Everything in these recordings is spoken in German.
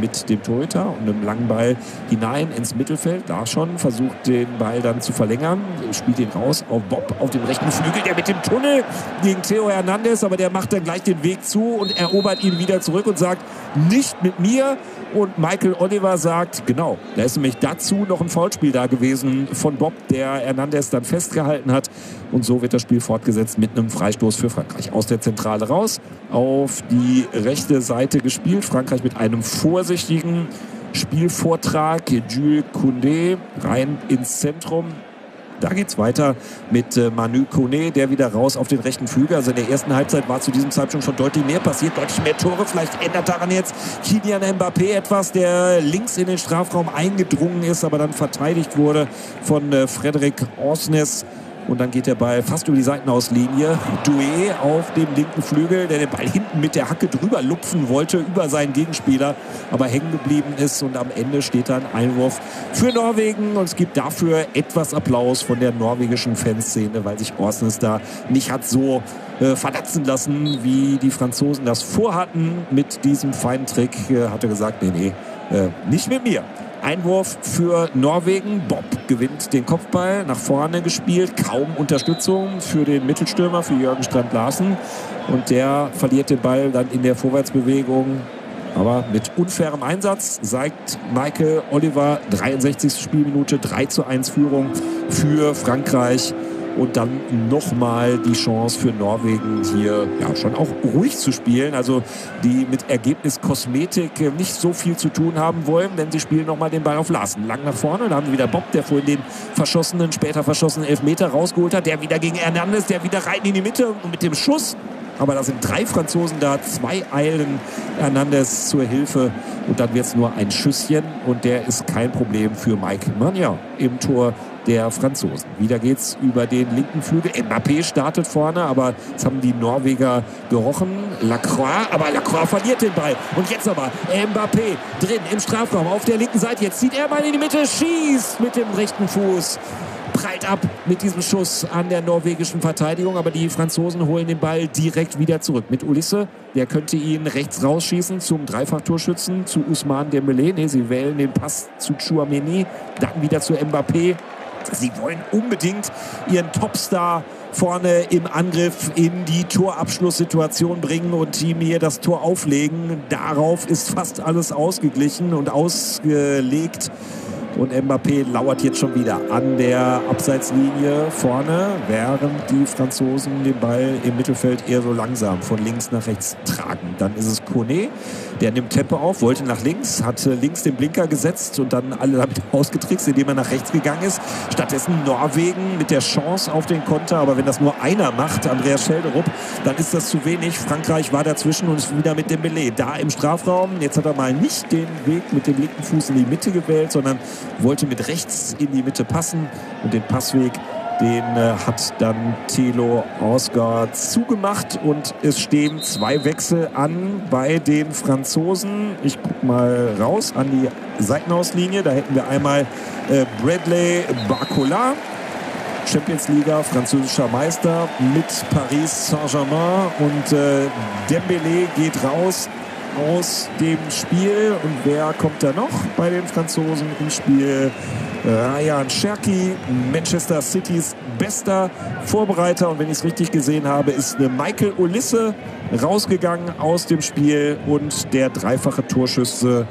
mit dem Torhüter und einem langen Ball hinein ins Mittelfeld. Da schon versucht den Ball dann zu verlängern, spielt ihn raus auf Bob auf dem rechten Flügel, der mit dem Tunnel gegen Theo Hernandez, aber der macht dann gleich den Weg zu und erobert ihn wieder zurück und sagt, nicht mit mir. Und Michael Oliver sagt, genau, da ist nämlich dazu noch ein Foulspiel da gewesen von Bob, der Hernandez dann festgehalten hat. Und so wird das Spiel fortgesetzt mit einem Freistoß für Frankreich. Aus der Zentrale raus, auf die rechte Seite gespielt. Frankreich mit einem vorsichtigen Spielvortrag. Jules Koundé rein ins Zentrum. Da geht's weiter mit Manu Koné, der wieder raus auf den rechten Flügel. Also in der ersten Halbzeit war zu diesem Zeitpunkt schon deutlich mehr passiert, deutlich mehr Tore. Vielleicht ändert daran jetzt Kylian Mbappé etwas, der links in den Strafraum eingedrungen ist, aber dann verteidigt wurde von Frédéric Osnes. Und dann geht der Ball fast über die Seitenauslinie. Doué auf dem linken Flügel, der den Ball hinten mit der Hacke drüber lupfen wollte, über seinen Gegenspieler, aber hängen geblieben ist. Und am Ende steht dann Einwurf für Norwegen. Und es gibt dafür etwas Applaus von der norwegischen Fanszene, weil sich Orsnes da nicht hat so verletzen lassen, wie die Franzosen das vorhatten. Mit diesem feinen Trick hat er gesagt, nee, nicht mit mir. Einwurf für Norwegen. Bob gewinnt den Kopfball, nach vorne gespielt. Kaum Unterstützung für den Mittelstürmer, für Jürgen Strand-Larsen. Und der verliert den Ball dann in der Vorwärtsbewegung. Aber mit unfairem Einsatz sagt Michael Oliver, 63. Spielminute, 3:1 Führung für Frankreich. Und dann nochmal die Chance für Norwegen, hier ja schon auch ruhig zu spielen. Also die mit Ergebniskosmetik nicht so viel zu tun haben wollen, denn sie spielen nochmal den Ball auf Larsen. Lang nach vorne, da haben wir wieder Bob, der vorhin den später verschossenen Elfmeter rausgeholt hat. Der wieder gegen Hernandez, der wieder rein in die Mitte und mit dem Schuss. Aber da sind 3 Franzosen da, 2 eilen Hernandez zur Hilfe. Und dann wird es nur ein Schüsschen und der ist kein Problem für Mike Maignan im Tor der Franzosen. Wieder geht's über den linken Flügel. Mbappé startet vorne, aber jetzt haben die Norweger gerochen. Lacroix, aber Lacroix verliert den Ball. Und jetzt aber Mbappé drin im Strafraum auf der linken Seite. Jetzt zieht er mal in die Mitte, schießt mit dem rechten Fuß. Prallt ab mit diesem Schuss an der norwegischen Verteidigung, aber die Franzosen holen den Ball direkt wieder zurück. Mit Ulisse, der könnte ihn rechts rausschießen zum Dreifachtorschützen, zu Ousmane Dembélé. Nee, sie wählen den Pass zu Tchouaméni, dann wieder zu Mbappé. Sie wollen unbedingt ihren Topstar vorne im Angriff in die Torabschlusssituation bringen und ihm hier das Tor auflegen. Darauf ist fast alles ausgeglichen und ausgelegt. Und Mbappé lauert jetzt schon wieder an der Abseitslinie vorne, während die Franzosen den Ball im Mittelfeld eher so langsam von links nach rechts tragen. Dann ist es Koné, der nimmt Tempo auf, wollte nach links, hat links den Blinker gesetzt und dann alle damit ausgetrickst, indem er nach rechts gegangen ist. Stattdessen Norwegen mit der Chance auf den Konter, aber wenn das nur einer macht, Andreas Schelderup, dann ist das zu wenig. Frankreich war dazwischen und ist wieder mit Dembélé da im Strafraum. Jetzt hat er mal nicht den Weg mit dem linken Fuß in die Mitte gewählt, sondern wollte mit rechts in die Mitte passen und den Passweg, den hat dann Thilo Osgaard zugemacht und es stehen 2 Wechsel an bei den Franzosen. Ich guck mal raus an die Seitenauslinie, da hätten wir einmal Bradley Barcola, Champions League, französischer Meister mit Paris Saint-Germain, und Dembélé geht raus aus dem Spiel. Und wer kommt da noch bei den Franzosen ins Spiel? Rayan Cherki, Manchester Citys bester Vorbereiter. Und wenn ich es richtig gesehen habe, ist Michael Olise rausgegangen aus dem Spiel und der dreifache Torschütze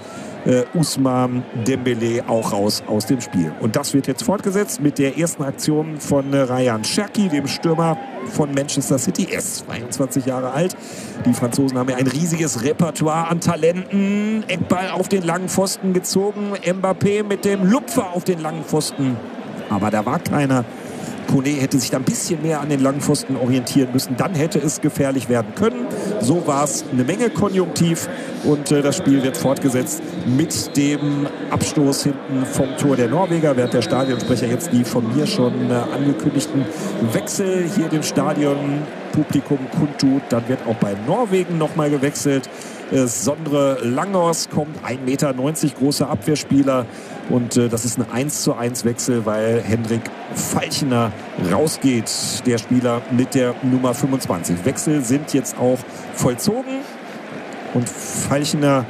Ousmane Dembélé auch raus aus dem Spiel. Und das wird jetzt fortgesetzt mit der ersten Aktion von Rayan Cherki, dem Stürmer von Manchester City. Er ist 22 Jahre alt. Die Franzosen haben ja ein riesiges Repertoire an Talenten. Eckball auf den langen Pfosten gezogen. Mbappé mit dem Lupfer auf den langen Pfosten. Aber da war keiner. Koné hätte sich da ein bisschen mehr an den langen Pfosten orientieren müssen. Dann hätte es gefährlich werden können. So war es eine Menge konjunktiv. Und das Spiel wird fortgesetzt mit dem Abstoß hinten vom Tor der Norweger. Während der Stadionsprecher jetzt die von mir schon angekündigten Wechsel hier dem Stadionpublikum kundtut. Dann wird auch bei Norwegen nochmal gewechselt. Sondre Langås kommt, 1,90 Meter großer Abwehrspieler. Und das ist ein 1:1 Wechsel, weil Hendrik Falchner rausgeht, der Spieler mit der Nummer 25. Wechsel sind jetzt auch vollzogen. Und Falchner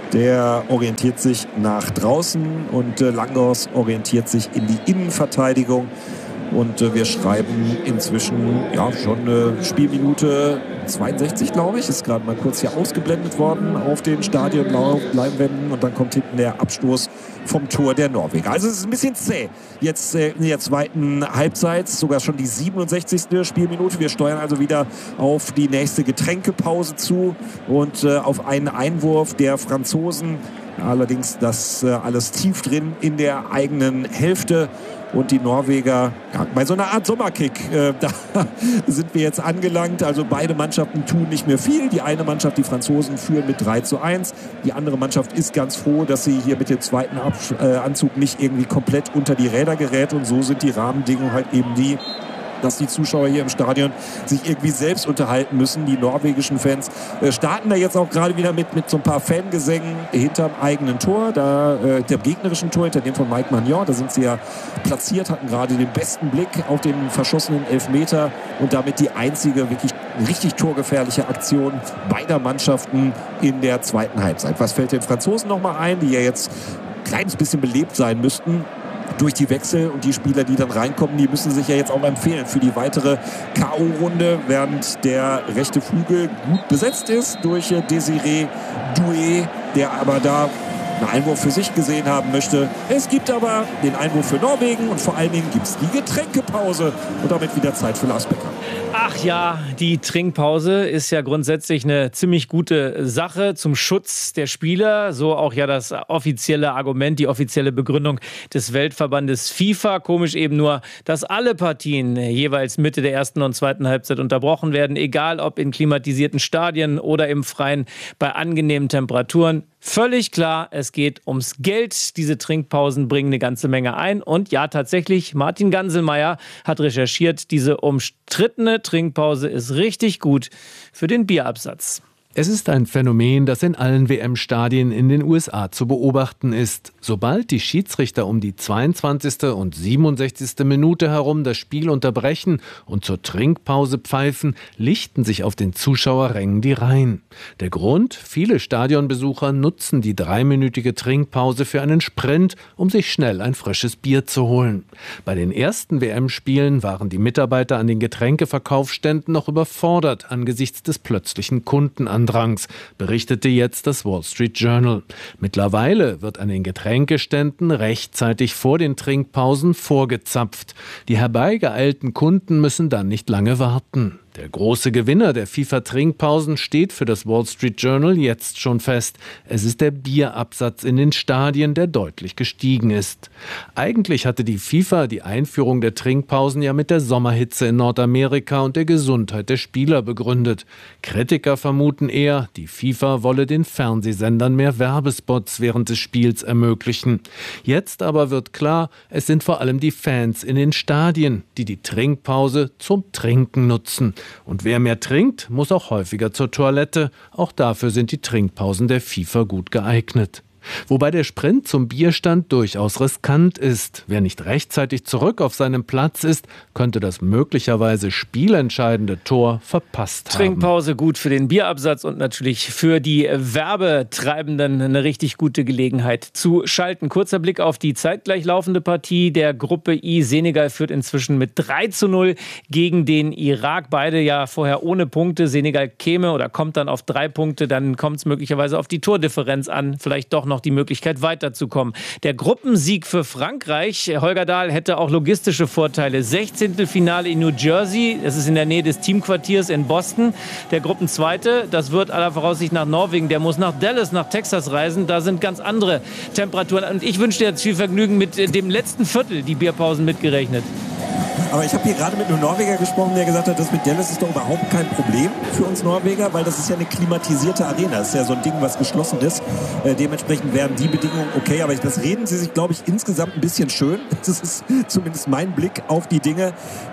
Der orientiert sich nach draußen und Langos orientiert sich in die Innenverteidigung. Und wir schreiben inzwischen schon Spielminute 62, glaube ich. Ist gerade mal kurz hier ausgeblendet worden auf den Stadionleinwänden. Und dann kommt hinten der Abstoß vom Tor der Norweger. Also es ist ein bisschen zäh. Jetzt in der zweiten Halbzeit, sogar schon die 67. Spielminute. Wir steuern also wieder auf die nächste Getränkepause zu und auf einen Einwurf der Franzosen. Allerdings das alles tief drin in der eigenen Hälfte. Und die Norweger, bei so einer Art Sommerkick, da sind wir jetzt angelangt. Also beide Mannschaften tun nicht mehr viel. Die eine Mannschaft, die Franzosen, führen mit 3:1. Die andere Mannschaft ist ganz froh, dass sie hier mit dem zweiten Anzug nicht irgendwie komplett unter die Räder gerät. Und so sind die Rahmenbedingungen halt eben die, dass die Zuschauer hier im Stadion sich irgendwie selbst unterhalten müssen. Die norwegischen Fans starten da jetzt auch gerade wieder mit so ein paar Fangesängen hinterm eigenen Tor, der gegnerischen Tor, hinter dem von Mike Maignan. Da sind sie ja platziert, hatten gerade den besten Blick auf den verschossenen Elfmeter und damit die einzige wirklich richtig torgefährliche Aktion beider Mannschaften in der zweiten Halbzeit. Was fällt den Franzosen noch mal ein, die ja jetzt ein kleines bisschen belebt sein müssten durch die Wechsel, und die Spieler, die dann reinkommen, die müssen sich ja jetzt auch empfehlen für die weitere K.O.-Runde, während der rechte Flügel gut besetzt ist durch Désiré Doué, der aber da einen Einwurf für sich gesehen haben möchte. Es gibt aber den Einwurf für Norwegen und vor allen Dingen gibt es die Getränkepause und damit wieder Zeit für Lars Becker. Ach ja, die Trinkpause ist ja grundsätzlich eine ziemlich gute Sache zum Schutz der Spieler. So auch ja das offizielle Argument, die offizielle Begründung des Weltverbandes FIFA. Komisch eben nur, dass alle Partien jeweils Mitte der ersten und zweiten Halbzeit unterbrochen werden. Egal ob in klimatisierten Stadien oder im Freien bei angenehmen Temperaturen. Völlig klar, es geht ums Geld. Diese Trinkpausen bringen eine ganze Menge ein. Und ja, tatsächlich, Martin Ganselmeier hat recherchiert, diese umstrittene Trinkpause ist richtig gut für den Bierabsatz. Es ist ein Phänomen, das in allen WM-Stadien in den USA zu beobachten ist. Sobald die Schiedsrichter um die 22. und 67. Minute herum das Spiel unterbrechen und zur Trinkpause pfeifen, lichten sich auf den Zuschauerrängen die Reihen. Der Grund? Viele Stadionbesucher nutzen die 3-minütige Trinkpause für einen Sprint, um sich schnell ein frisches Bier zu holen. Bei den ersten WM-Spielen waren die Mitarbeiter an den Getränkeverkaufsständen noch überfordert angesichts des plötzlichen Kundenandrangs, berichtete jetzt das Wall Street Journal. Mittlerweile wird an den Getränkeständen rechtzeitig vor den Trinkpausen vorgezapft. Die herbeigeeilten Kunden müssen dann nicht lange warten. Der große Gewinner der FIFA-Trinkpausen steht für das Wall Street Journal jetzt schon fest. Es ist der Bierabsatz in den Stadien, der deutlich gestiegen ist. Eigentlich hatte die FIFA die Einführung der Trinkpausen ja mit der Sommerhitze in Nordamerika und der Gesundheit der Spieler begründet. Kritiker vermuten eher, die FIFA wolle den Fernsehsendern mehr Werbespots während des Spiels ermöglichen. Jetzt aber wird klar, es sind vor allem die Fans in den Stadien, die die Trinkpause zum Trinken nutzen. Und wer mehr trinkt, muss auch häufiger zur Toilette. Auch dafür sind die Trinkpausen der FIFA gut geeignet. Wobei der Sprint zum Bierstand durchaus riskant ist. Wer nicht rechtzeitig zurück auf seinem Platz ist, könnte das möglicherweise spielentscheidende Tor verpasst haben. Trinkpause gut für den Bierabsatz und natürlich für die Werbetreibenden eine richtig gute Gelegenheit zu schalten. Kurzer Blick auf die zeitgleich laufende Partie der Gruppe I. Senegal führt inzwischen mit 3:0 gegen den Irak. Beide ja vorher ohne Punkte. Senegal käme oder kommt dann auf 3 Punkte. Dann kommt es möglicherweise auf die Tordifferenz an. Vielleicht doch noch die Möglichkeit weiterzukommen. Der Gruppensieg für Frankreich, Holger Dahl, hätte auch logistische Vorteile. 16. Finale in New Jersey, das ist in der Nähe des Teamquartiers in Boston. Der Gruppenzweite, das wird aller Voraussicht nach Norwegen, der muss nach Dallas, nach Texas reisen. Da sind ganz andere Temperaturen. Und ich wünsche dir jetzt viel Vergnügen mit dem letzten Viertel, die Bierpausen mitgerechnet. Aber ich habe hier gerade mit einem Norweger gesprochen, der gesagt hat, das mit Dallas ist doch überhaupt kein Problem für uns Norweger, weil das ist ja eine klimatisierte Arena. Das ist ja so ein Ding, was geschlossen ist. Dementsprechend wären die Bedingungen okay. Aber das reden sie sich, glaube ich, insgesamt ein bisschen schön. Das ist zumindest mein Blick auf die Dinge.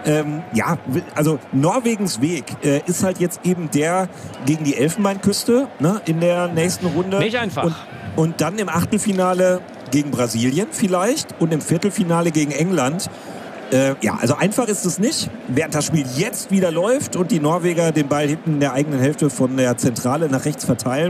Also Norwegens Weg ist halt jetzt eben der gegen die Elfenbeinküste, ne, in der nächsten Runde. Nicht einfach. Und dann im Achtelfinale gegen Brasilien vielleicht und im Viertelfinale gegen England. Also einfach ist es nicht. Während das Spiel jetzt wieder läuft und die Norweger den Ball hinten in der eigenen Hälfte von der Zentrale nach rechts verteilen,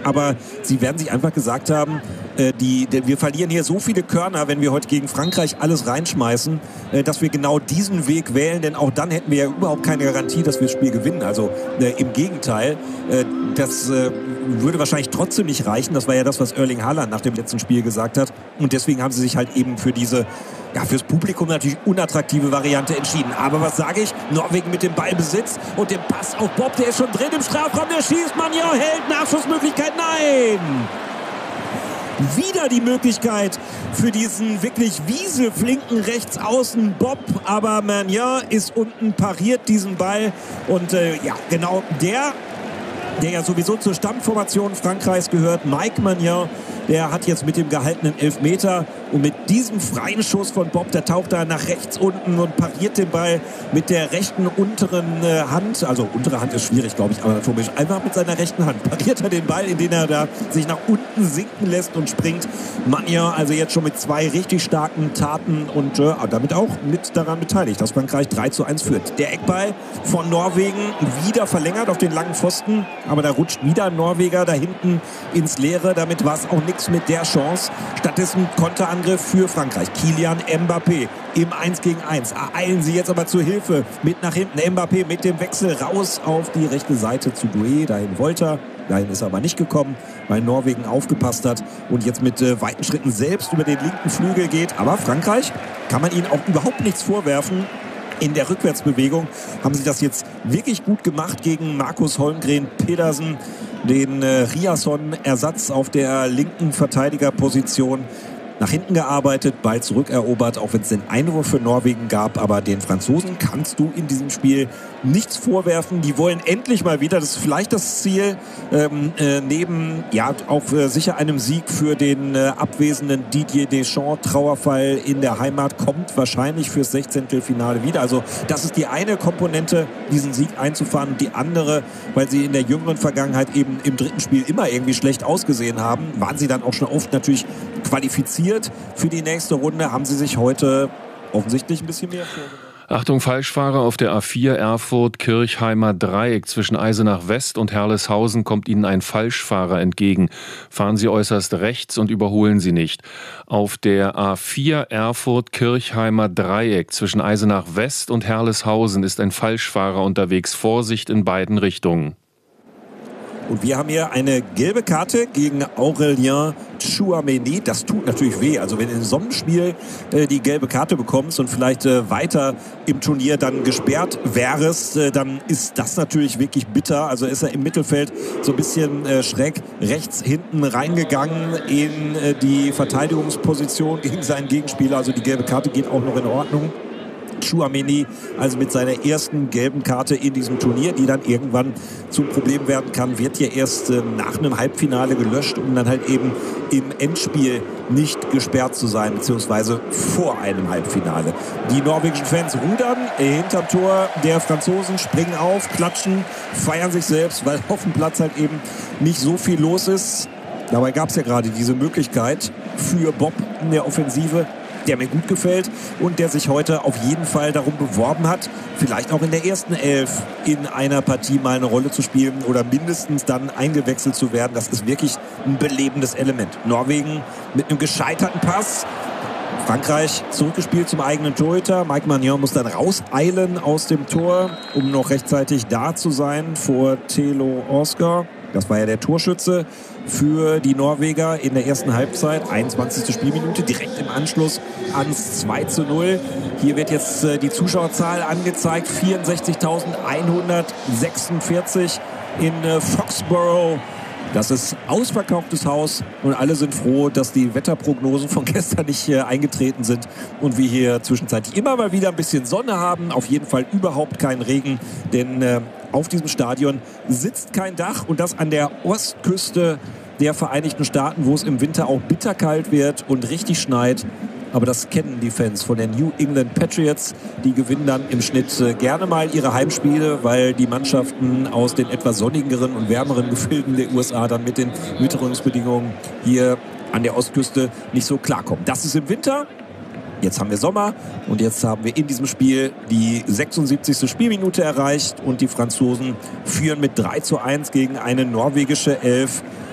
aber sie werden sich einfach gesagt haben, wir verlieren hier so viele Körner, wenn wir heute gegen Frankreich alles reinschmeißen, dass wir genau diesen Weg wählen, denn auch dann hätten wir ja überhaupt keine Garantie, dass wir das Spiel gewinnen. Also im Gegenteil, das würde wahrscheinlich trotzdem nicht reichen. Das war ja das, was Erling Haaland nach dem letzten Spiel gesagt hat. Und deswegen haben sie sich halt eben für diese, fürs Publikum natürlich unattraktive Variante entschieden. Aber was sage ich? Norwegen mit dem Ballbesitz und dem Pass auf Bob, der ist schon drin im Strafraum, der schießt, Magnon hält, Nachschussmöglichkeit, nein! Wieder die Möglichkeit für diesen wirklich wieselflinken Rechtsaußen Bob, aber Magnon ist unten, pariert diesen Ball und genau der ja sowieso zur Stammformation Frankreichs gehört, Mike Magnon, der hat jetzt mit dem gehaltenen Elfmeter und mit diesem freien Schuss von Bob, der taucht da nach rechts unten und pariert den Ball mit der rechten unteren Hand. Also untere Hand ist schwierig, glaube ich, anatomisch. Einfach mit seiner rechten Hand pariert er den Ball, indem er da sich nach unten sinken lässt und springt. Magnon also jetzt schon mit 2 richtig starken Taten und damit auch mit daran beteiligt, dass Frankreich 3:1 führt. Der Eckball von Norwegen wieder verlängert auf den langen Pfosten, aber da rutscht wieder ein Norweger da hinten ins Leere. Damit war es auch nichts mit der Chance. Stattdessen Konterangriff für Frankreich. Kylian Mbappé im 1-gegen-1. Eilen sie jetzt aber zur Hilfe. Mit nach hinten. Mbappé mit dem Wechsel raus auf die rechte Seite zu Doué. Dahin wollte er. Dahin ist er aber nicht gekommen, weil Norwegen aufgepasst hat und jetzt mit weiten Schritten selbst über den linken Flügel geht. Aber Frankreich kann man ihnen auch überhaupt nichts vorwerfen. In der Rückwärtsbewegung haben sie das jetzt wirklich gut gemacht gegen Markus Holmgren Pedersen, den Riasson-Ersatz auf der linken Verteidigerposition. Nach hinten gearbeitet, Ball zurückerobert, auch wenn es den Einwurf für Norwegen gab. Aber den Franzosen kannst du in diesem Spiel nichts vorwerfen. Die wollen endlich mal wieder, das ist vielleicht das Ziel, neben auch sicher einem Sieg für den abwesenden Didier Deschamps. Trauerfall in der Heimat kommt wahrscheinlich fürs 16. Finale wieder. Also das ist die eine Komponente, diesen Sieg einzufahren. Und die andere, weil sie in der jüngeren Vergangenheit eben im dritten Spiel immer irgendwie schlecht ausgesehen haben, waren sie dann auch schon oft natürlich qualifiziert für die nächste Runde, haben sie sich heute offensichtlich ein bisschen mehr vorgenommen. Achtung, Falschfahrer auf der A4 Erfurt-Kirchheimer Dreieck. Zwischen Eisenach West und Herleshausen kommt Ihnen ein Falschfahrer entgegen. Fahren Sie äußerst rechts und überholen Sie nicht. Auf der A4 Erfurt-Kirchheimer Dreieck zwischen Eisenach West und Herleshausen ist ein Falschfahrer unterwegs. Vorsicht in beiden Richtungen. Und wir haben hier eine gelbe Karte gegen Aurélien Tchouaméni. Das tut natürlich weh. Also wenn du in so einem Spiel die gelbe Karte bekommst und vielleicht weiter im Turnier dann gesperrt wärst, dann ist das natürlich wirklich bitter. Also ist er im Mittelfeld so ein bisschen schräg rechts hinten reingegangen in die Verteidigungsposition gegen seinen Gegenspieler. Also die gelbe Karte geht auch noch in Ordnung. Tchouaméni also mit seiner ersten gelben Karte in diesem Turnier, die dann irgendwann zum Problem werden kann, wird ja erst nach einem Halbfinale gelöscht, um dann halt eben im Endspiel nicht gesperrt zu sein, beziehungsweise vor einem Halbfinale. Die norwegischen Fans rudern hinterm Tor der Franzosen, springen auf, klatschen, feiern sich selbst, weil auf dem Platz halt eben nicht so viel los ist. Dabei gab es ja gerade diese Möglichkeit für Bob in der Offensive, der mir gut gefällt und der sich heute auf jeden Fall darum beworben hat, vielleicht auch in der ersten Elf in einer Partie mal eine Rolle zu spielen oder mindestens dann eingewechselt zu werden. Das ist wirklich ein belebendes Element. Norwegen mit einem gescheiterten Pass. Frankreich zurückgespielt zum eigenen Torhüter. Mike Magnon muss dann rauseilen aus dem Tor, um noch rechtzeitig da zu sein vor Thelo Oscar. Das war ja der Torschütze für die Norweger in der ersten Halbzeit. 21. Spielminute, direkt im Anschluss ans 2:0. Hier wird jetzt die Zuschauerzahl angezeigt. 64.146 in Foxborough. Das ist ausverkauftes Haus und alle sind froh, dass die Wetterprognosen von gestern nicht eingetreten sind und wir hier zwischenzeitlich immer mal wieder ein bisschen Sonne haben. Auf jeden Fall überhaupt keinen Regen, denn auf diesem Stadion sitzt kein Dach und das an der Ostküste der Vereinigten Staaten, wo es im Winter auch bitterkalt wird und richtig schneit. Aber das kennen die Fans von den New England Patriots. Die gewinnen dann im Schnitt gerne mal ihre Heimspiele, weil die Mannschaften aus den etwas sonnigeren und wärmeren Gefilden der USA dann mit den Witterungsbedingungen hier an der Ostküste nicht so klarkommen. Das ist im Winter. Jetzt haben wir Sommer und jetzt haben wir in diesem Spiel die 76. Spielminute erreicht und die Franzosen führen mit 3:1 gegen eine norwegische Elf.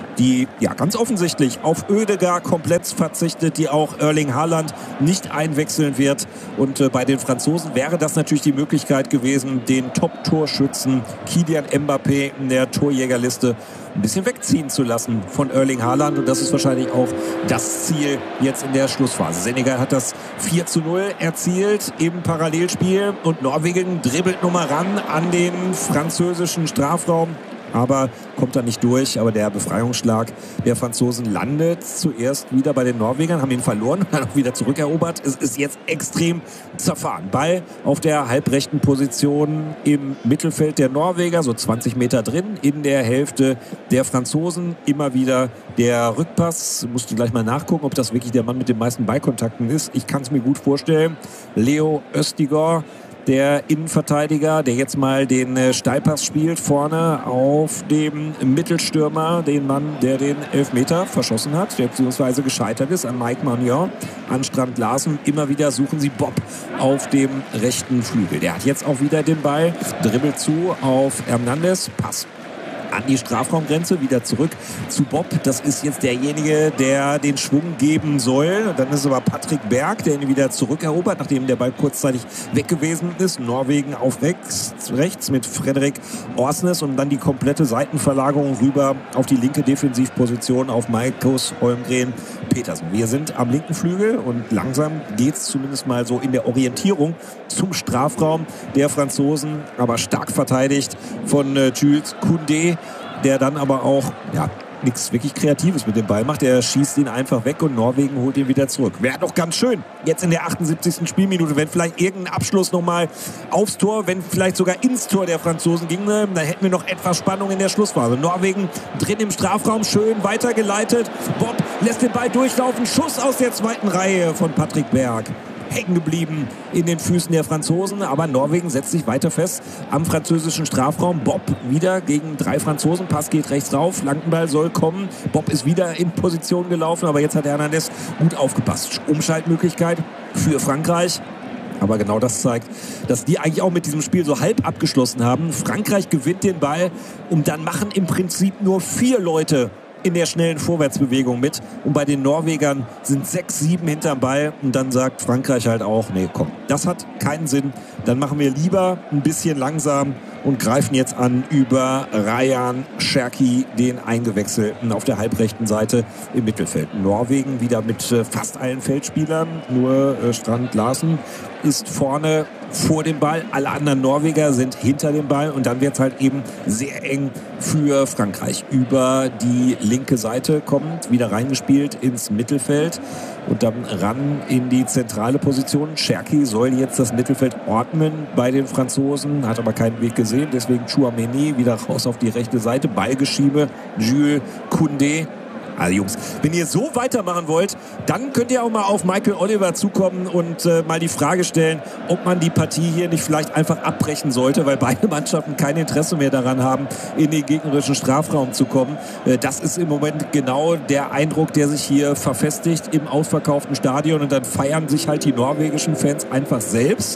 die ja ganz offensichtlich auf Oedegaard komplett verzichtet, die auch Erling Haaland nicht einwechseln wird. Und bei den Franzosen wäre das natürlich die Möglichkeit gewesen, den Top-Torschützen Kylian Mbappé in der Torjägerliste ein bisschen wegziehen zu lassen von Erling Haaland. Und das ist wahrscheinlich auch das Ziel jetzt in der Schlussphase. Senegal hat das 4:0 erzielt im Parallelspiel und Norwegen dribbelt nochmal ran an den französischen Strafraum. Aber kommt da nicht durch. Aber der Befreiungsschlag der Franzosen landet zuerst wieder bei den Norwegern, haben ihn verloren und dann auch wieder zurückerobert. Es ist jetzt extrem zerfahren. Ball auf der halbrechten Position im Mittelfeld der Norweger, so 20 Meter drin, in der Hälfte der Franzosen. Immer wieder der Rückpass. Musst du gleich mal nachgucken, ob das wirklich der Mann mit den meisten Ballkontakten ist. Ich kann es mir gut vorstellen. Leo Østigård, der Innenverteidiger, der jetzt mal den Steilpass spielt vorne auf dem Mittelstürmer, den Mann, der den Elfmeter verschossen hat, der beziehungsweise gescheitert ist an Mike Maignan, an Strand Larsen. Immer wieder suchen sie Bob auf dem rechten Flügel. Der hat jetzt auch wieder den Ball, dribbelt zu auf Hernandez, Pass an die Strafraumgrenze, wieder zurück zu Bob. Das ist jetzt derjenige, der den Schwung geben soll. Dann ist es aber Patrick Berg, der ihn wieder zurückerobert, nachdem der Ball kurzzeitig weg gewesen ist. Norwegen auf rechts mit Frederik Orsnes und dann die komplette Seitenverlagerung rüber auf die linke Defensivposition auf Markus Holmgren Petersen. Wir sind am linken Flügel und langsam geht es zumindest mal so in der Orientierung zum Strafraum der Franzosen, aber stark verteidigt von Jules Koundé, der dann aber auch nichts wirklich Kreatives mit dem Ball macht. Er schießt ihn einfach weg und Norwegen holt ihn wieder zurück. Wäre doch ganz schön, jetzt in der 78. Spielminute, wenn vielleicht irgendein Abschluss nochmal aufs Tor, wenn vielleicht sogar ins Tor der Franzosen ginge, dann hätten wir noch etwas Spannung in der Schlussphase. Norwegen drin im Strafraum, schön weitergeleitet. Bob lässt den Ball durchlaufen. Schuss aus der zweiten Reihe von Patrick Berg. Hängen geblieben in den Füßen der Franzosen, aber Norwegen setzt sich weiter fest am französischen Strafraum. Bob wieder gegen 3 Franzosen, Pass geht rechts rauf, Flankenball soll kommen. Bob ist wieder in Position gelaufen, aber jetzt hat Hernandez gut aufgepasst. Umschaltmöglichkeit für Frankreich. Aber genau das zeigt, dass die eigentlich auch mit diesem Spiel so halb abgeschlossen haben. Frankreich gewinnt den Ball und dann machen im Prinzip nur 4 Leute in der schnellen Vorwärtsbewegung mit. Und bei den Norwegern sind 6, 7 hinterm Ball. Und dann sagt Frankreich halt auch, nee, komm, das hat keinen Sinn. Dann machen wir lieber ein bisschen langsam und greifen jetzt an über Rayan Cherki, den Eingewechselten auf der halbrechten Seite im Mittelfeld. Norwegen wieder mit fast allen Feldspielern. Nur Strand Larsen ist vorne vor dem Ball. Alle anderen Norweger sind hinter dem Ball. Und dann wird es halt eben sehr eng für Frankreich. Über die linke Seite kommt, wieder reingespielt ins Mittelfeld. Und dann ran in die zentrale Position. Cherki soll jetzt das Mittelfeld ordnen bei den Franzosen, hat aber keinen Weg gesehen. Deswegen Tchouaméni wieder raus auf die rechte Seite. Ballgeschiebe, Jules Koundé. Also Jungs, wenn ihr so weitermachen wollt, dann könnt ihr auch mal auf Michael Oliver zukommen und mal die Frage stellen, ob man die Partie hier nicht vielleicht einfach abbrechen sollte, weil beide Mannschaften kein Interesse mehr daran haben, in den gegnerischen Strafraum zu kommen. Das ist im Moment genau der Eindruck, der sich hier verfestigt im ausverkauften Stadion, und dann feiern sich halt die norwegischen Fans einfach selbst.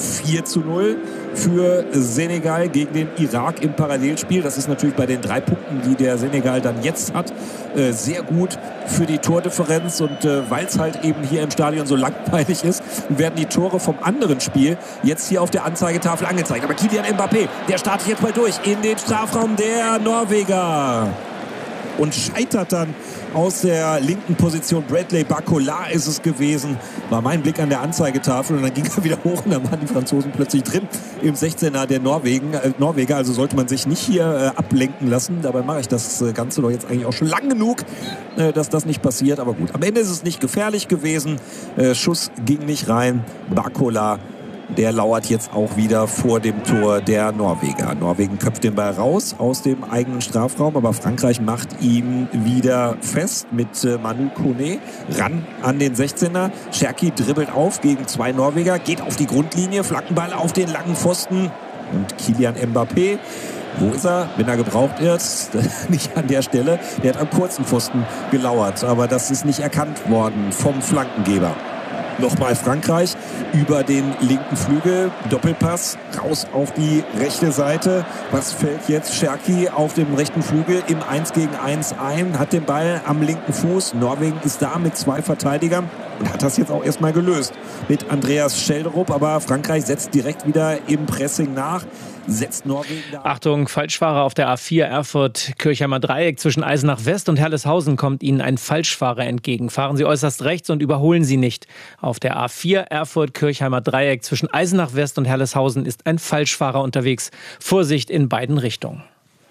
4:0 für Senegal gegen den Irak im Parallelspiel. Das ist natürlich bei den 3 Punkten, die der Senegal dann jetzt hat, sehr gut für die Tordifferenz. Und weil es halt eben hier im Stadion so langweilig ist, werden die Tore vom anderen Spiel jetzt hier auf der Anzeigetafel angezeigt. Aber Kylian Mbappé, der startet jetzt mal durch in den Strafraum der Norweger und scheitert dann aus der linken Position. Bradley Barcola ist es gewesen. War mein Blick an der Anzeigetafel und dann ging er wieder hoch und dann waren die Franzosen plötzlich drin im 16er der Norweger. Also sollte man sich nicht hier ablenken lassen. Dabei mache ich das Ganze doch jetzt eigentlich auch schon lang genug, dass das nicht passiert. Aber gut, am Ende ist es nicht gefährlich gewesen. Schuss ging nicht rein. Barcola, der lauert jetzt auch wieder vor dem Tor der Norweger. Norwegen köpft den Ball raus aus dem eigenen Strafraum, aber Frankreich macht ihn wieder fest mit Manu Koné ran an den 16er. Cherki dribbelt auf gegen 2 Norweger, geht auf die Grundlinie, Flankenball auf den langen Pfosten und Kylian Mbappé. Wo ist er, wenn er gebraucht wird? Nicht an der Stelle. Der hat am kurzen Pfosten gelauert, aber das ist nicht erkannt worden vom Flankengeber. Nochmal Frankreich über den linken Flügel. Doppelpass raus auf die rechte Seite. Was fällt jetzt? Cherki auf dem rechten Flügel im 1 gegen 1 ein. Hat den Ball am linken Fuß. Norwegen ist da mit 2 Verteidigern und hat das jetzt auch erstmal gelöst mit Andreas Schelderup. Aber Frankreich setzt direkt wieder im Pressing nach. Setzt Norwegen da. Achtung, Falschfahrer auf der A4 Erfurt-Kirchheimer Dreieck. Zwischen Eisenach West und Herleshausen kommt Ihnen ein Falschfahrer entgegen. Fahren Sie äußerst rechts und überholen Sie nicht. Auf der A4 Erfurt-Kirchheimer Dreieck zwischen Eisenach West und Herleshausen ist ein Falschfahrer unterwegs. Vorsicht in beiden Richtungen.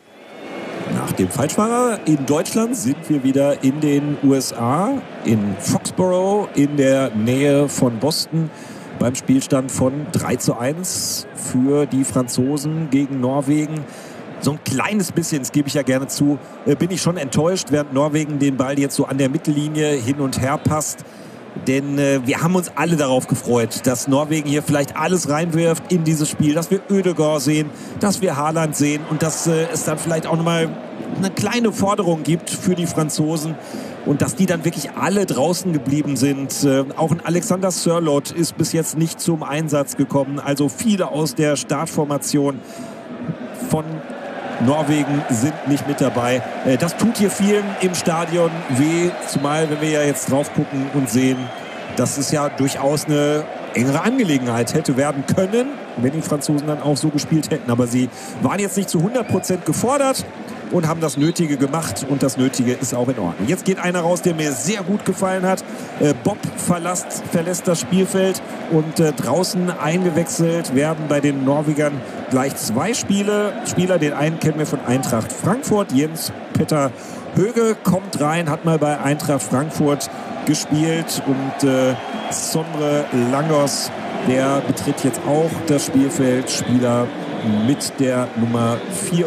Nach dem Falschfahrer in Deutschland sind wir wieder in den USA, in Foxborough, in der Nähe von Boston. Beim Spielstand von 3:1 für die Franzosen gegen Norwegen. So ein kleines bisschen, das gebe ich ja gerne zu, bin ich schon enttäuscht, während Norwegen den Ball jetzt so an der Mittellinie hin und her passt. Denn wir haben uns alle darauf gefreut, dass Norwegen hier vielleicht alles reinwirft in dieses Spiel, dass wir Ødegaard sehen, dass wir Haaland sehen und dass es dann vielleicht auch nochmal eine kleine Forderung gibt für die Franzosen. Und dass die dann wirklich alle draußen geblieben sind. Auch ein Alexander Sørloth ist bis jetzt nicht zum Einsatz gekommen. Also viele aus der Startformation von Norwegen sind nicht mit dabei. Das tut hier vielen im Stadion weh. Zumal, wenn wir ja jetzt drauf gucken und sehen, dass es ja durchaus eine engere Angelegenheit hätte werden können, wenn die Franzosen dann auch so gespielt hätten. Aber sie waren jetzt nicht zu 100% gefordert und haben das Nötige gemacht und das Nötige ist auch in Ordnung. Jetzt geht einer raus, der mir sehr gut gefallen hat. Bob verlässt das Spielfeld und draußen eingewechselt werden bei den Norwegern gleich 2 Spieler. Den einen kennen wir von Eintracht Frankfurt. Jens Petter Höge kommt rein, hat mal bei Eintracht Frankfurt gespielt und Sondre Langos, der betritt jetzt auch das Spielfeld. Spieler mit der Nummer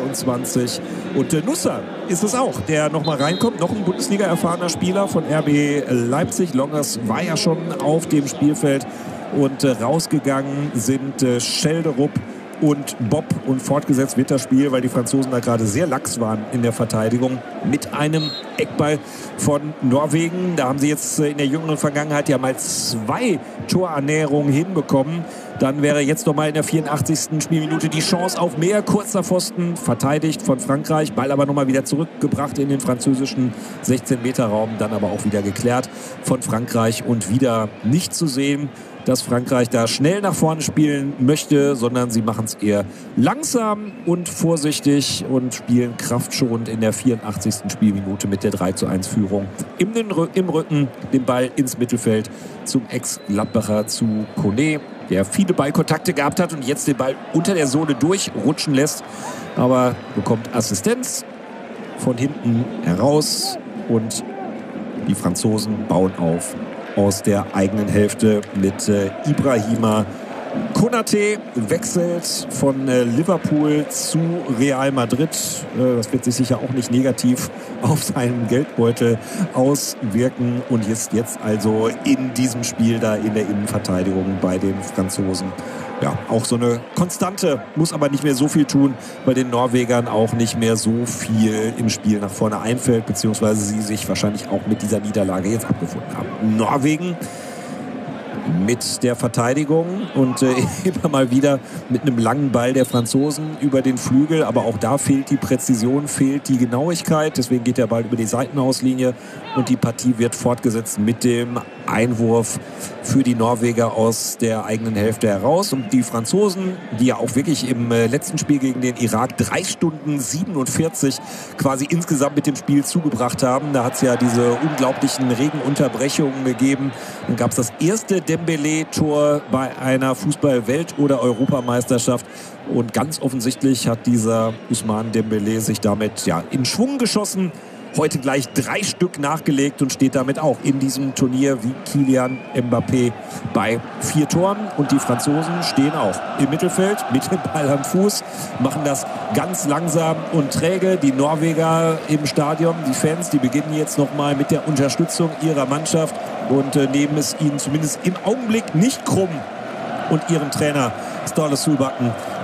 24. Und Nussar ist es auch, der nochmal reinkommt. Noch ein Bundesliga-erfahrener Spieler von RB Leipzig. Longers war ja schon auf dem Spielfeld. Und rausgegangen sind Schelderup und Bob. Und fortgesetzt wird das Spiel, weil die Franzosen da gerade sehr lax waren in der Verteidigung, mit einem Eckball von Norwegen. Da haben sie jetzt in der jüngeren Vergangenheit ja mal 2 Torannäherungen hinbekommen. Dann wäre jetzt nochmal in der 84. Spielminute die Chance auf mehr. Kurzer Pfosten, verteidigt von Frankreich. Ball aber nochmal wieder zurückgebracht in den französischen 16-Meter-Raum. Dann aber auch wieder geklärt von Frankreich. Und wieder nicht zu sehen, dass Frankreich da schnell nach vorne spielen möchte, sondern sie machen es eher langsam und vorsichtig und spielen kraftschonend in der 84. Spielminute mit der 3:1 Führung im Rücken den Ball ins Mittelfeld zum Ex-Gladbacher, zu Kone, der viele Ballkontakte gehabt hat und jetzt den Ball unter der Sohle durchrutschen lässt, aber bekommt Assistenz von hinten heraus und die Franzosen bauen auf aus der eigenen Hälfte mit Ibrahima Konaté. Wechselt von Liverpool zu Real Madrid. Das wird sich sicher auch nicht negativ auf seinen Geldbeutel auswirken und ist jetzt also in diesem Spiel da in der Innenverteidigung bei den Franzosen. Ja, auch so eine Konstante, muss aber nicht mehr so viel tun, bei den Norwegern auch nicht mehr so viel im Spiel nach vorne einfällt, beziehungsweise sie sich wahrscheinlich auch mit dieser Niederlage jetzt abgefunden haben. Norwegen mit der Verteidigung und immer mal wieder mit einem langen Ball der Franzosen über den Flügel, aber auch da fehlt die Präzision, fehlt die Genauigkeit, deswegen geht der Ball über die Seitenauslinie und die Partie wird fortgesetzt mit dem Einwurf für die Norweger aus der eigenen Hälfte heraus und die Franzosen, die ja auch wirklich im letzten Spiel gegen den Irak 3 Stunden 47 quasi insgesamt mit dem Spiel zugebracht haben, da hat es ja diese unglaublichen Regenunterbrechungen gegeben, dann gab es das erste Dembélé-Tor bei einer Fußball-Welt- oder Europameisterschaft. Und ganz offensichtlich hat dieser Ousmane Dembélé sich damit ja in Schwung geschossen. Heute gleich 3 Stück nachgelegt und steht damit auch in diesem Turnier wie Kylian Mbappé bei 4 Toren. Und die Franzosen stehen auch im Mittelfeld mit dem Ball am Fuß, machen das ganz langsam und träge. Die Norweger im Stadion, die Fans, die beginnen jetzt nochmal mit der Unterstützung ihrer Mannschaft und nehmen es ihnen zumindest im Augenblick nicht krumm. Und ihrem Trainer Ståle Solbakken,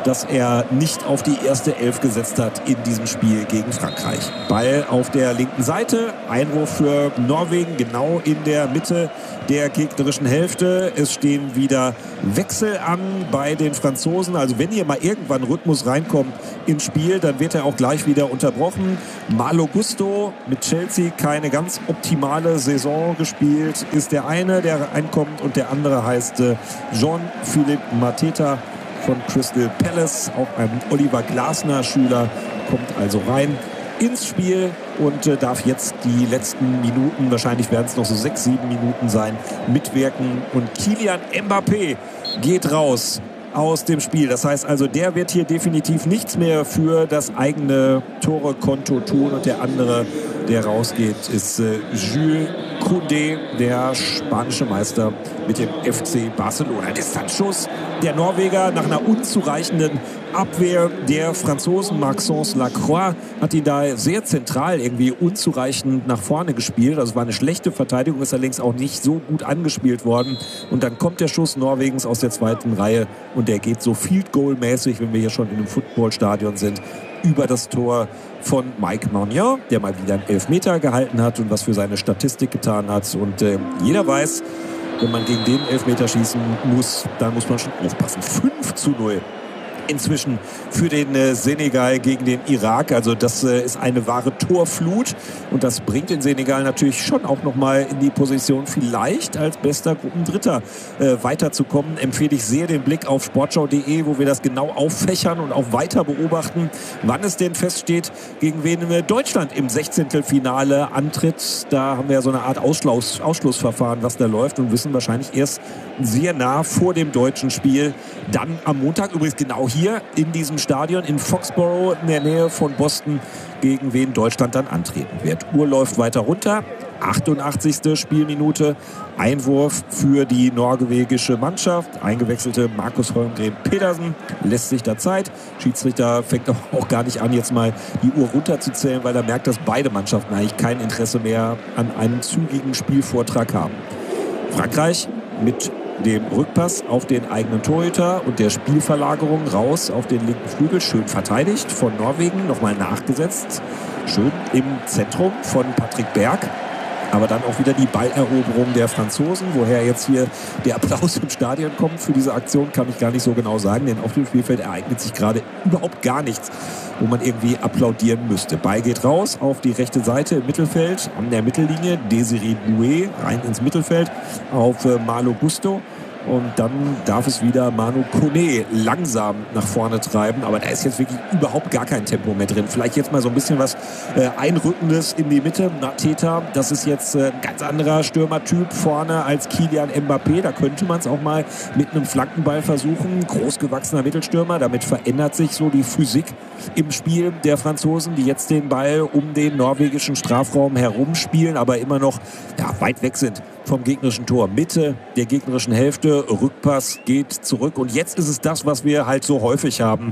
dass er nicht auf die erste Elf gesetzt hat in diesem Spiel gegen Frankreich. Ball auf der linken Seite, Einwurf für Norwegen, genau in der Mitte der gegnerischen Hälfte. Es stehen wieder Wechsel an bei den Franzosen. Also wenn hier mal irgendwann Rhythmus reinkommt ins Spiel, dann wird er auch gleich wieder unterbrochen. Malo Gusto mit Chelsea keine ganz optimale Saison gespielt, ist der eine, der reinkommt, und der andere heißt Jean-Philippe Mateta von Crystal Palace, auch ein Oliver Glasner-Schüler, kommt also rein ins Spiel und darf jetzt die letzten Minuten, wahrscheinlich werden es noch so 6-7 Minuten sein, mitwirken. Und Kylian Mbappé geht raus aus dem Spiel. Das heißt also, der wird hier definitiv nichts mehr für das eigene Tore-Konto tun. Und der andere, der rausgeht, ist Jules Koundé, der spanische Meister mit dem FC Barcelona. Distanzschuss der Norweger nach einer unzureichenden Abwehr der Franzosen. Maxence Lacroix hat ihn da sehr zentral irgendwie unzureichend nach vorne gespielt. Also es war eine schlechte Verteidigung, ist allerdings auch nicht so gut angespielt worden. Und dann kommt der Schuss Norwegens aus der zweiten Reihe und der geht so Field-Goal-mäßig, wenn wir hier schon in einem Footballstadion sind, über das Tor von Mike Maignan, der mal wieder einen Elfmeter gehalten hat und was für seine Statistik getan hat. Und jeder weiß, wenn man gegen den Elfmeter schießen muss, dann muss man schon aufpassen. 5:0 inzwischen für den Senegal gegen den Irak. Also das ist eine wahre Torflut und das bringt den Senegal natürlich schon auch nochmal in die Position, vielleicht als bester Gruppendritter weiterzukommen. Empfehle ich sehr den Blick auf sportschau.de, wo wir das genau auffächern und auch weiter beobachten, wann es denn feststeht, gegen wen Deutschland im 16. antritt. Da haben wir ja so eine Art Ausschlussverfahren, was da läuft, und wissen wahrscheinlich erst sehr nah vor dem deutschen Spiel, dann am Montag, übrigens genau hier in diesem Stadion in Foxborough in der Nähe von Boston, gegen wen Deutschland dann antreten wird. Uhr läuft weiter runter. 88. Spielminute. Einwurf für die norwegische Mannschaft. Eingewechselte Markus Holmgren Pedersen lässt sich da Zeit. Schiedsrichter fängt auch gar nicht an, jetzt mal die Uhr runterzuzählen, weil er merkt, dass beide Mannschaften eigentlich kein Interesse mehr an einem zügigen Spielvortrag haben. Frankreich mit dem Rückpass auf den eigenen Torhüter und der Spielverlagerung raus auf den linken Flügel. Schön verteidigt von Norwegen, nochmal nachgesetzt. Schön im Zentrum von Patrick Berg. Aber dann auch wieder die Balleroberung der Franzosen. Woher jetzt hier der Applaus im Stadion kommt für diese Aktion, kann ich gar nicht so genau sagen. Denn auf dem Spielfeld ereignet sich gerade überhaupt gar nichts, wo man irgendwie applaudieren müsste. Ball geht raus auf die rechte Seite im Mittelfeld, an der Mittellinie. Desiré Doué rein ins Mittelfeld auf Malo Gusto. Und dann darf es wieder Manu Kone langsam nach vorne treiben. Aber da ist jetzt wirklich überhaupt gar kein Tempo mehr drin. Vielleicht jetzt mal so ein bisschen was Einrückendes in die Mitte. Mateta, das ist jetzt ein ganz anderer Stürmertyp vorne als Kylian Mbappé. Da könnte man es auch mal mit einem Flankenball versuchen. Großgewachsener Mittelstürmer. Damit verändert sich so die Physik im Spiel der Franzosen, die jetzt den Ball um den norwegischen Strafraum herumspielen, aber immer noch weit weg sind vom gegnerischen Tor. Mitte der gegnerischen Hälfte, Rückpass geht zurück. Und jetzt ist es das, was wir halt so häufig haben.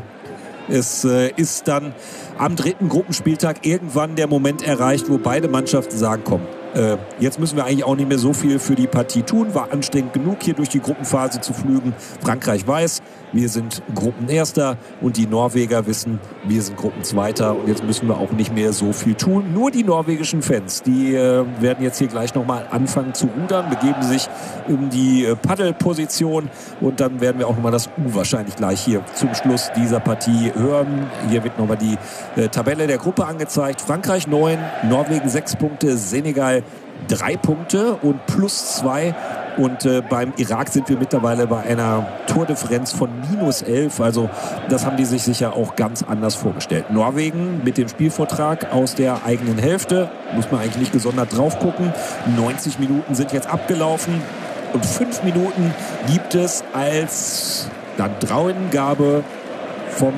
Es ist dann am dritten Gruppenspieltag irgendwann der Moment erreicht, wo beide Mannschaften sagen, komm, jetzt müssen wir eigentlich auch nicht mehr so viel für die Partie tun. War anstrengend genug, hier durch die Gruppenphase zu flügen. Frankreich weiß, wir sind Gruppenerster und die Norweger wissen, wir sind Gruppenzweiter und jetzt müssen wir auch nicht mehr so viel tun. Nur die norwegischen Fans, die werden jetzt hier gleich nochmal anfangen zu rudern, begeben sich in die Paddelposition und dann werden wir auch nochmal das U wahrscheinlich gleich hier zum Schluss dieser Partie hören. Hier wird nochmal die Tabelle der Gruppe angezeigt. Frankreich 9, Norwegen 6 Punkte, Senegal 3 Punkte und +2. Und beim Irak sind wir mittlerweile bei einer Tordifferenz von -11. Also das haben die sich sicher auch ganz anders vorgestellt. Norwegen mit dem Spielvortrag aus der eigenen Hälfte. Muss man eigentlich nicht gesondert drauf gucken. 90 Minuten sind jetzt abgelaufen. Und 5 Minuten gibt es als Drauengabe vom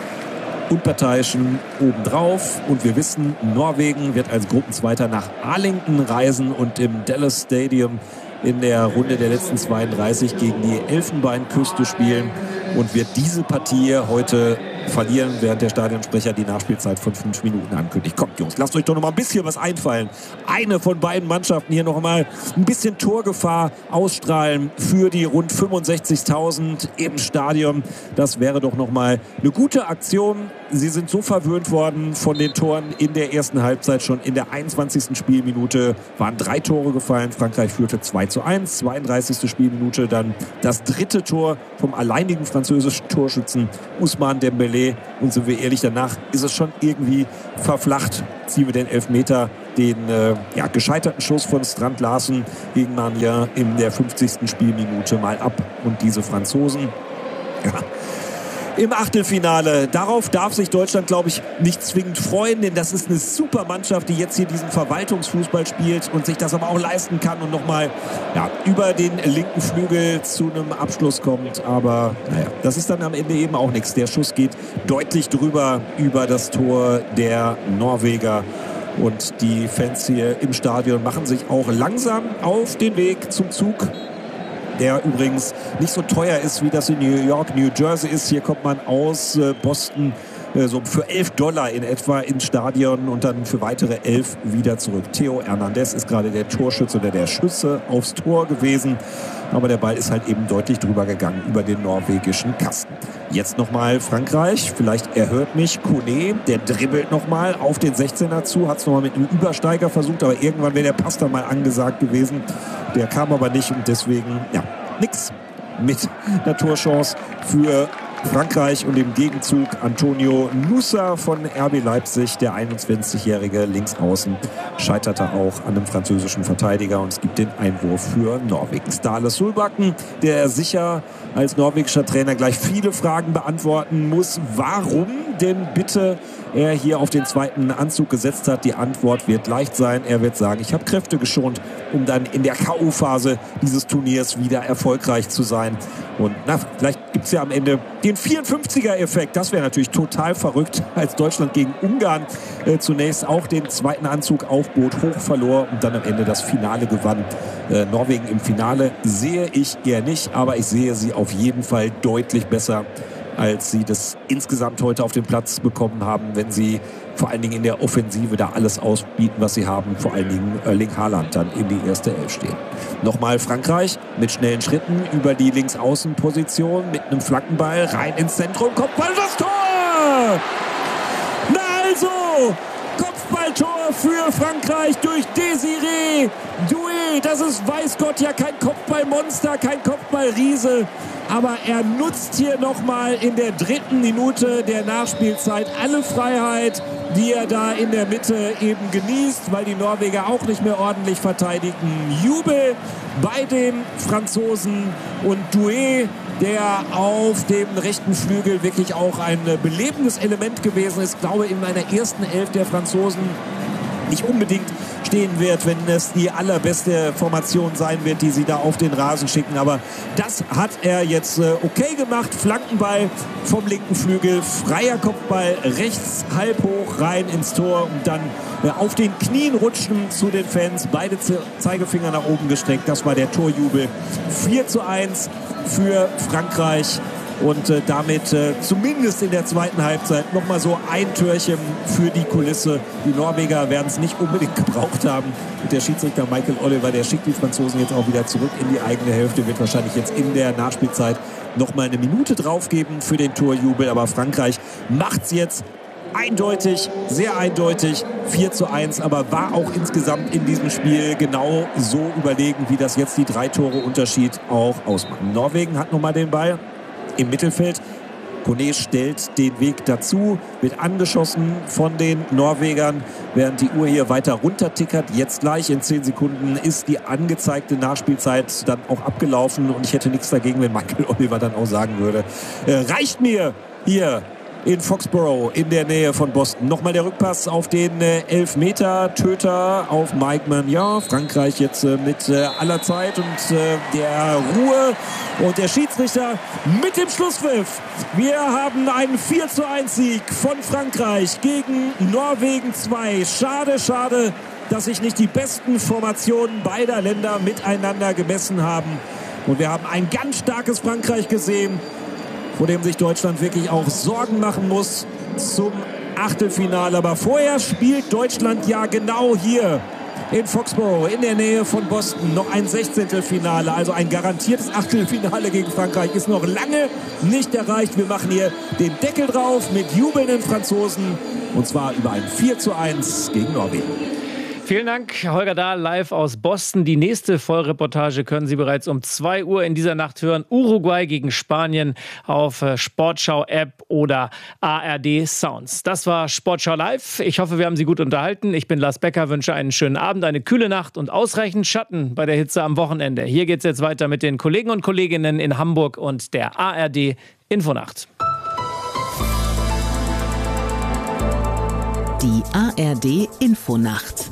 Unparteiischen obendrauf. Und wir wissen, Norwegen wird als Gruppenzweiter nach Arlington reisen und im Dallas Stadium in der Runde der letzten 32 gegen die Elfenbeinküste spielen und wird diese Partie heute verlieren, während der Stadionsprecher die Nachspielzeit von 5 Minuten ankündigt. Kommt, Jungs, lasst euch doch noch mal ein bisschen was einfallen. Eine von beiden Mannschaften hier noch mal ein bisschen Torgefahr ausstrahlen für die rund 65.000 im Stadion. Das wäre doch noch mal eine gute Aktion. Sie sind so verwöhnt worden von den Toren in der ersten Halbzeit. Schon in der 21. Spielminute waren 3 Tore gefallen. Frankreich führte 2:1. 32. Spielminute dann das 3. Tor vom alleinigen französischen Torschützen Ousmane Dembélé. Und sind wir ehrlich, danach ist es schon irgendwie verflacht. Ziehen wir den Elfmeter, den gescheiterten Schuss von Strand Larsen gegen Maignan in der 50. Spielminute mal ab. Und diese Franzosen, ja, im Achtelfinale. Darauf darf sich Deutschland, glaube ich, nicht zwingend freuen, denn das ist eine super Mannschaft, die jetzt hier diesen Verwaltungsfußball spielt und sich das aber auch leisten kann und nochmal über den linken Flügel zu einem Abschluss kommt. Aber naja, das ist dann am Ende eben auch nichts. Der Schuss geht deutlich drüber über das Tor der Norweger. Und die Fans hier im Stadion machen sich auch langsam auf den Weg zum Zug, der übrigens nicht so teuer ist, wie das in New York, New Jersey ist. Hier kommt man aus Boston so für $11 in etwa ins Stadion und dann für weitere 11 wieder zurück. Theo Hernandez ist gerade der Torschütze oder der Schütze aufs Tor gewesen. Aber der Ball ist halt eben deutlich drüber gegangen über den norwegischen Kasten. Jetzt nochmal Frankreich. Vielleicht erhört mich Kone. Der dribbelt nochmal auf den 16er zu. Hat es nochmal mit einem Übersteiger versucht. Aber irgendwann wäre der Pass dann mal angesagt gewesen. Der kam aber nicht. Und deswegen, nix mit einer Torchance für Frankreich und im Gegenzug Antonio Nusa von RB Leipzig, der 21-jährige Linksaußen, scheiterte auch an einem französischen Verteidiger und es gibt den Einwurf für Norwegen. Ståle Solbakken, der sicher als norwegischer Trainer gleich viele Fragen beantworten muss. Warum denn bitte er hier auf den zweiten Anzug gesetzt hat? Die Antwort wird leicht sein. Er wird sagen, ich habe Kräfte geschont, um dann in der K.O.-Phase dieses Turniers wieder erfolgreich zu sein. Und vielleicht gibt es ja am Ende den 54er-Effekt. Das wäre natürlich total verrückt, als Deutschland gegen Ungarn zunächst auch den zweiten Anzug aufbot, hoch verlor und dann am Ende das Finale gewann. Norwegen im Finale sehe ich eher nicht, aber ich sehe sie auf jeden Fall deutlich besser, als sie das insgesamt heute auf den Platz bekommen haben, wenn sie vor allen Dingen in der Offensive da alles ausbieten, was sie haben. Vor allen Dingen Erling Haaland dann in die erste Elf stehen. Nochmal Frankreich mit schnellen Schritten über die Linksaußenposition mit einem Flankenball rein ins Zentrum. Kopfball, das Tor! Na also! Kopfballtor für Frankreich durch Désiré Doué. Das ist, weiß Gott, ja kein Kopfballmonster, kein Kopfballriese. Aber er nutzt hier nochmal in der 3. Minute der Nachspielzeit alle Freiheit, die er da in der Mitte eben genießt, weil die Norweger auch nicht mehr ordentlich verteidigen. Jubel bei den Franzosen und Doué, der auf dem rechten Flügel wirklich auch ein belebendes Element gewesen ist. Ich glaube, in meiner ersten Elf der Franzosen nicht unbedingt stehen wird, wenn es die allerbeste Formation sein wird, die sie da auf den Rasen schicken. Aber das hat er jetzt okay gemacht. Flankenball vom linken Flügel, freier Kopfball rechts halb hoch rein ins Tor und dann auf den Knien rutschen zu den Fans. Beide Zeigefinger nach oben gestreckt. Das war der Torjubel. 4:1 für Frankreich. Und damit zumindest in der zweiten Halbzeit nochmal so ein Türchen für die Kulisse. Die Norweger werden es nicht unbedingt gebraucht haben. Und der Schiedsrichter Michael Oliver, der schickt die Franzosen jetzt auch wieder zurück in die eigene Hälfte, wird wahrscheinlich jetzt in der Nachspielzeit nochmal eine Minute draufgeben für den Torjubel. Aber Frankreich macht es jetzt eindeutig, sehr eindeutig, 4:1, aber war auch insgesamt in diesem Spiel genau so überlegen, wie das jetzt die 3 Tore Unterschied auch ausmachen. Norwegen hat nochmal den Ball im Mittelfeld. Kone stellt den Weg dazu, wird angeschossen von den Norwegern, während die Uhr hier weiter runtertickert. Jetzt gleich in 10 Sekunden ist die angezeigte Nachspielzeit dann auch abgelaufen und ich hätte nichts dagegen, wenn Michael Oliver dann auch sagen würde, reicht mir hier in Foxborough in der Nähe von Boston. Nochmal der Rückpass auf den Elfmeter-Töter auf Mike Maignan. Frankreich jetzt mit aller Zeit und der Ruhe und der Schiedsrichter mit dem Schlusspfiff. Wir haben einen 4:1 Sieg von Frankreich gegen Norwegen 2. Schade, schade, dass sich nicht die besten Formationen beider Länder miteinander gemessen haben. Und wir haben ein ganz starkes Frankreich gesehen. vor dem sich Deutschland wirklich auch Sorgen machen muss zum Achtelfinale. Aber vorher spielt Deutschland ja genau hier in Foxborough, in der Nähe von Boston, noch ein 16. Finale, also ein garantiertes Achtelfinale gegen Frankreich, ist noch lange nicht erreicht. Wir machen hier den Deckel drauf mit jubelnden Franzosen, und zwar über ein 4:1 gegen Norwegen. Vielen Dank, Holger Dahl, live aus Boston. Die nächste Vollreportage können Sie bereits um 2 Uhr in dieser Nacht hören. Uruguay gegen Spanien auf Sportschau-App oder ARD Sounds. Das war Sportschau Live. Ich hoffe, wir haben Sie gut unterhalten. Ich bin Lars Becker, wünsche einen schönen Abend, eine kühle Nacht und ausreichend Schatten bei der Hitze am Wochenende. Hier geht es jetzt weiter mit den Kollegen und Kolleginnen in Hamburg und der ARD Infonacht. Die ARD Infonacht.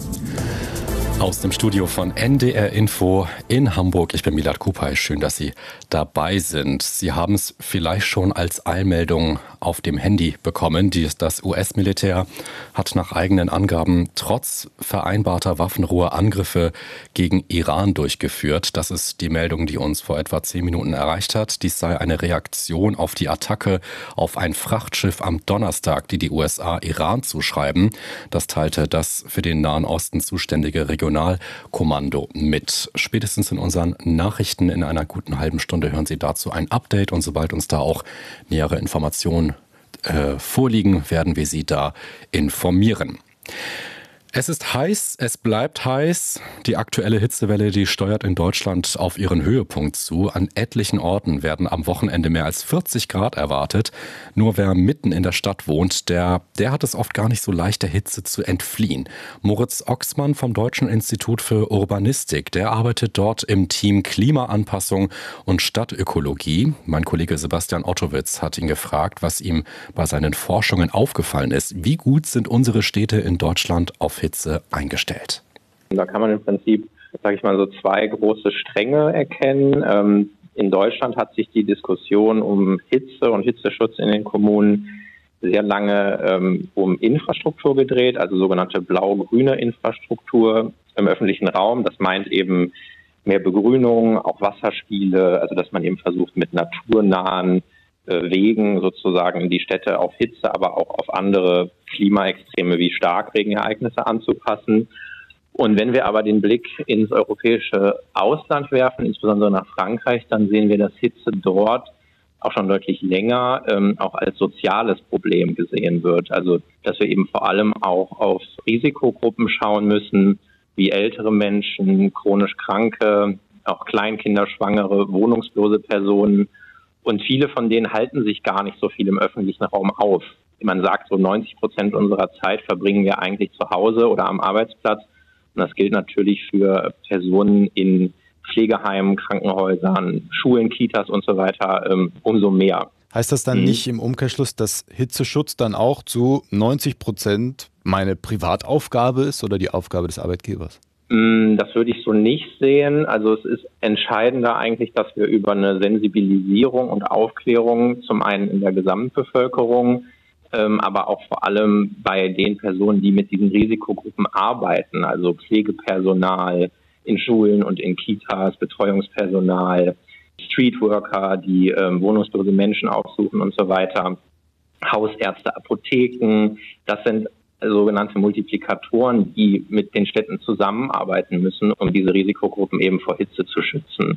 Aus dem Studio von NDR Info in Hamburg. Ich bin Milad Kupay. Schön, dass Sie dabei sind. Sie haben es vielleicht schon als Eilmeldung auf dem Handy bekommen. Das US-Militär hat nach eigenen Angaben trotz vereinbarter Waffenruhe Angriffe gegen Iran durchgeführt. Das ist die Meldung, die uns vor etwa 10 Minuten erreicht hat. Dies sei eine Reaktion auf die Attacke auf ein Frachtschiff am Donnerstag, die USA Iran zuschreiben. Das teilte das für den Nahen Osten zuständige Regionalkommando mit. Spätestens in unseren Nachrichten in einer guten halben Stunde hören Sie dazu ein Update, und sobald uns da auch nähere Informationen vorliegen, werden wir Sie da informieren. Es ist heiß, es bleibt heiß. Die aktuelle Hitzewelle, die steuert in Deutschland auf ihren Höhepunkt zu. An etlichen Orten werden am Wochenende mehr als 40 Grad erwartet. Nur wer mitten in der Stadt wohnt, der hat es oft gar nicht so leicht, der Hitze zu entfliehen. Moritz Oxmann vom Deutschen Institut für Urbanistik, der arbeitet dort im Team Klimaanpassung und Stadtökologie. Mein Kollege Sebastian Ottowitz hat ihn gefragt, was ihm bei seinen Forschungen aufgefallen ist. Wie gut sind unsere Städte in Deutschland auf Hitze eingestellt? Da kann man im Prinzip, sage ich mal, so 2 große Stränge erkennen. In Deutschland hat sich die Diskussion um Hitze und Hitzeschutz in den Kommunen sehr lange um Infrastruktur gedreht, also sogenannte blau-grüne Infrastruktur im öffentlichen Raum. Das meint eben mehr Begrünung, auch Wasserspiele, also dass man eben versucht, mit naturnahen Wegen sozusagen die Städte auf Hitze, aber auch auf andere Klimaextreme wie Starkregenereignisse anzupassen. Und wenn wir aber den Blick ins europäische Ausland werfen, insbesondere nach Frankreich, dann sehen wir, dass Hitze dort auch schon deutlich länger auch als soziales Problem gesehen wird. Also dass wir eben vor allem auch auf Risikogruppen schauen müssen, wie ältere Menschen, chronisch Kranke, auch Kleinkinder, Schwangere, wohnungslose Personen. Und viele von denen halten sich gar nicht so viel im öffentlichen Raum auf. Man sagt, so 90% unserer Zeit verbringen wir eigentlich zu Hause oder am Arbeitsplatz. Und das gilt natürlich für Personen in Pflegeheimen, Krankenhäusern, Schulen, Kitas und so weiter umso mehr. Heißt das dann nicht im Umkehrschluss, dass Hitzeschutz dann auch zu 90% meine Privataufgabe ist oder die Aufgabe des Arbeitgebers? Das würde ich so nicht sehen. Also es ist entscheidender eigentlich, dass wir über eine Sensibilisierung und Aufklärung zum einen in der Gesamtbevölkerung, aber auch vor allem bei den Personen, die mit diesen Risikogruppen arbeiten, also Pflegepersonal in Schulen und in Kitas, Betreuungspersonal, Streetworker, die wohnungslose Menschen aufsuchen und so weiter, Hausärzte, Apotheken, das sind sogenannte Multiplikatoren, die mit den Städten zusammenarbeiten müssen, um diese Risikogruppen eben vor Hitze zu schützen.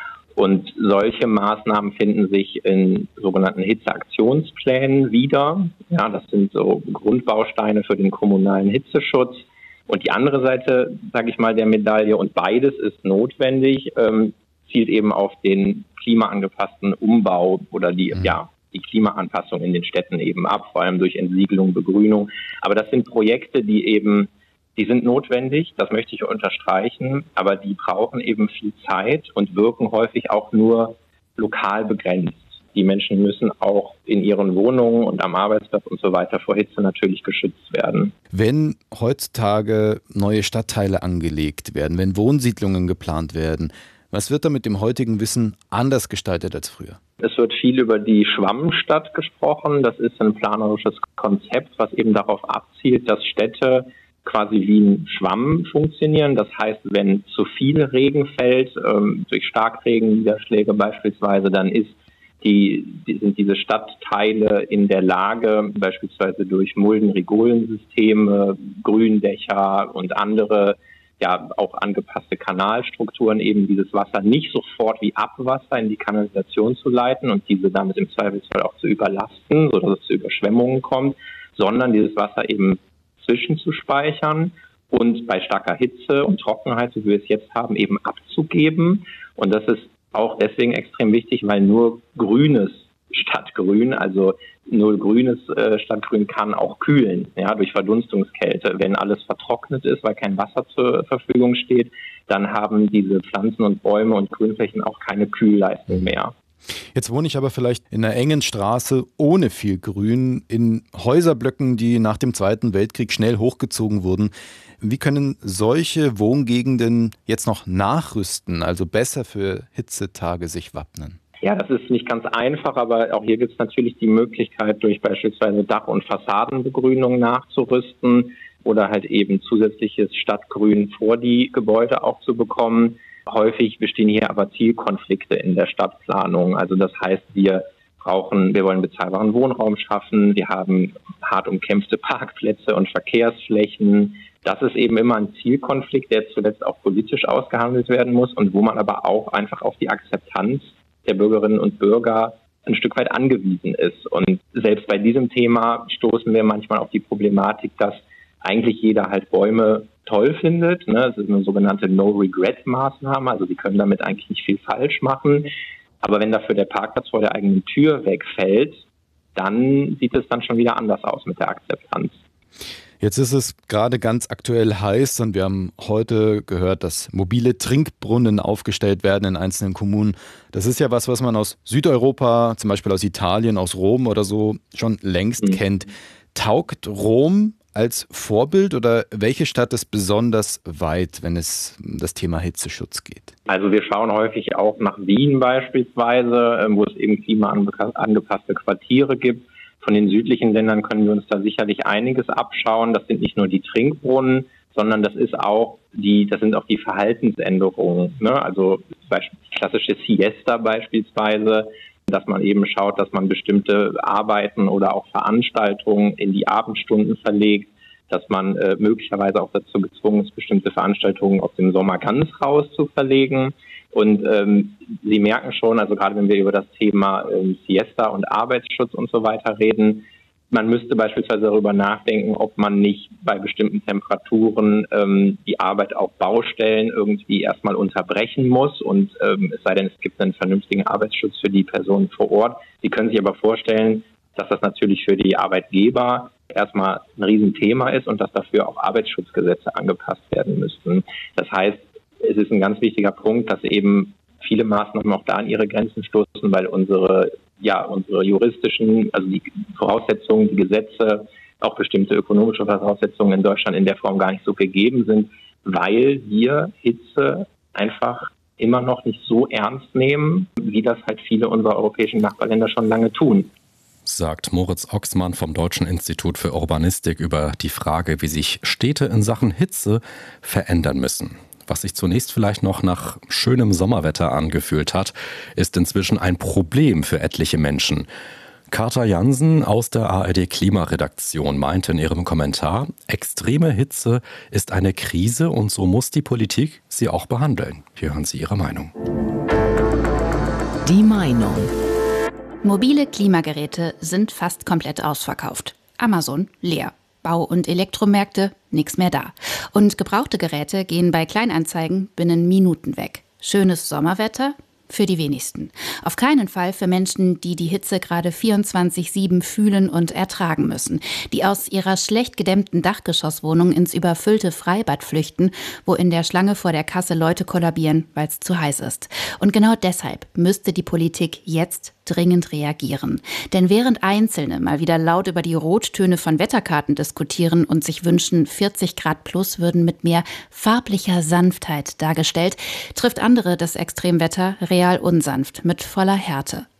Und solche Maßnahmen finden sich in sogenannten Hitzeaktionsplänen wieder. Ja, das sind so Grundbausteine für den kommunalen Hitzeschutz. Und die andere Seite, sage ich mal, der Medaille, und beides ist notwendig, zielt eben auf den klimaangepassten Umbau oder die Klimaanpassung in den Städten eben ab, vor allem durch Entsiegelung, Begrünung. Aber das sind Projekte, die sind notwendig, das möchte ich unterstreichen, aber die brauchen eben viel Zeit und wirken häufig auch nur lokal begrenzt. Die Menschen müssen auch in ihren Wohnungen und am Arbeitsplatz und so weiter vor Hitze natürlich geschützt werden. Wenn heutzutage neue Stadtteile angelegt werden, wenn Wohnsiedlungen geplant werden, was wird da mit dem heutigen Wissen anders gestaltet als früher? Es wird viel über die Schwammstadt gesprochen. Das ist ein planerisches Konzept, was eben darauf abzielt, dass Städte quasi wie ein Schwamm funktionieren. Das heißt, wenn zu viel Regen fällt, durch Starkregenniederschläge beispielsweise, dann ist sind diese Stadtteile in der Lage, beispielsweise durch Mulden-Rigolensysteme, Gründächer und andere, ja, auch angepasste Kanalstrukturen, eben dieses Wasser nicht sofort wie Abwasser in die Kanalisation zu leiten und diese damit im Zweifelsfall auch zu überlasten, sodass es zu Überschwemmungen kommt, sondern dieses Wasser eben zwischenzuspeichern und bei starker Hitze und Trockenheit, so wie wir es jetzt haben, eben abzugeben. Und das ist auch deswegen extrem wichtig, weil nur Grünes statt Grün, also nur Grünes statt Grün kann auch kühlen, ja, durch Verdunstungskälte. Wenn alles vertrocknet ist, weil kein Wasser zur Verfügung steht, dann haben diese Pflanzen und Bäume und Grünflächen auch keine Kühlleistung mehr. Jetzt wohne ich aber vielleicht in einer engen Straße ohne viel Grün, in Häuserblöcken, die nach dem Zweiten Weltkrieg schnell hochgezogen wurden. Wie können solche Wohngegenden jetzt noch nachrüsten, also besser für Hitzetage sich wappnen? Ja, das ist nicht ganz einfach, aber auch hier gibt es natürlich die Möglichkeit, durch beispielsweise Dach- und Fassadenbegrünung nachzurüsten oder halt eben zusätzliches Stadtgrün vor die Gebäude auch zu bekommen. Häufig bestehen hier aber Zielkonflikte in der Stadtplanung. Also das heißt, wir wollen bezahlbaren Wohnraum schaffen, wir haben hart umkämpfte Parkplätze und Verkehrsflächen. Das ist eben immer ein Zielkonflikt, der zuletzt auch politisch ausgehandelt werden muss und wo man aber auch einfach auf die Akzeptanz der Bürgerinnen und Bürger ein Stück weit angewiesen ist. Und selbst bei diesem Thema stoßen wir manchmal auf die Problematik, dass eigentlich jeder halt Bäume toll findet. Es ist eine sogenannte No-Regret-Maßnahme, also sie können damit eigentlich nicht viel falsch machen. Aber wenn dafür der Parkplatz vor der eigenen Tür wegfällt, dann sieht es dann schon wieder anders aus mit der Akzeptanz. Jetzt ist es gerade ganz aktuell heiß und wir haben heute gehört, dass mobile Trinkbrunnen aufgestellt werden in einzelnen Kommunen. Das ist ja was man aus Südeuropa, zum Beispiel aus Italien, aus Rom oder so, schon längst kennt. Taugt Rom als Vorbild oder welche Stadt ist besonders weit, wenn es um das Thema Hitzeschutz geht? Also wir schauen häufig auch nach Wien beispielsweise, wo es eben klimaangepasste Quartiere gibt. Von den südlichen Ländern können wir uns da sicherlich einiges abschauen. Das sind nicht nur die Trinkbrunnen, sondern das sind auch die Verhaltensänderungen. Also die klassische Siesta beispielsweise, dass man eben schaut, dass man bestimmte Arbeiten oder auch Veranstaltungen in die Abendstunden verlegt, dass man möglicherweise auch dazu gezwungen ist, bestimmte Veranstaltungen aus dem Sommer ganz raus zu verlegen. Und Sie merken schon, also gerade wenn wir über das Thema Siesta und Arbeitsschutz und so weiter reden, man müsste beispielsweise darüber nachdenken, ob man nicht bei bestimmten Temperaturen die Arbeit auf Baustellen irgendwie erstmal unterbrechen muss. Und es sei denn, es gibt einen vernünftigen Arbeitsschutz für die Personen vor Ort. Sie können sich aber vorstellen, dass das natürlich für die Arbeitgeber erstmal ein Riesenthema ist und dass dafür auch Arbeitsschutzgesetze angepasst werden müssten. Das heißt, es ist ein ganz wichtiger Punkt, dass eben viele Maßnahmen auch da an ihre Grenzen stoßen, weil unsere juristischen, also die Voraussetzungen, die Gesetze, auch bestimmte ökonomische Voraussetzungen in Deutschland in der Form gar nicht so gegeben sind, weil wir Hitze einfach immer noch nicht so ernst nehmen, wie das halt viele unserer europäischen Nachbarländer schon lange tun. Sagt Moritz Oxmann vom Deutschen Institut für Urbanistik über die Frage, wie sich Städte in Sachen Hitze verändern müssen. Was sich zunächst vielleicht noch nach schönem Sommerwetter angefühlt hat, ist inzwischen ein Problem für etliche Menschen. Carta Jansen aus der ARD-Klimaredaktion meinte in ihrem Kommentar, extreme Hitze ist eine Krise und so muss die Politik sie auch behandeln. Hier hören Sie ihre Meinung. Die Meinung. Mobile Klimageräte sind fast komplett ausverkauft. Amazon leer. Bau- und Elektromärkte, nichts mehr da. Und gebrauchte Geräte gehen bei Kleinanzeigen binnen Minuten weg. Schönes Sommerwetter? Für die wenigsten. Auf keinen Fall für Menschen, die die Hitze gerade 24/7 fühlen und ertragen müssen. Die aus ihrer schlecht gedämmten Dachgeschosswohnung ins überfüllte Freibad flüchten, wo in der Schlange vor der Kasse Leute kollabieren, weil es zu heiß ist. Und genau deshalb müsste die Politik jetzt dringend reagieren. Denn während Einzelne mal wieder laut über die Rottöne von Wetterkarten diskutieren und sich wünschen, 40 Grad plus würden mit mehr farblicher Sanftheit dargestellt, trifft andere das Extremwetter real unsanft mit voller Härte.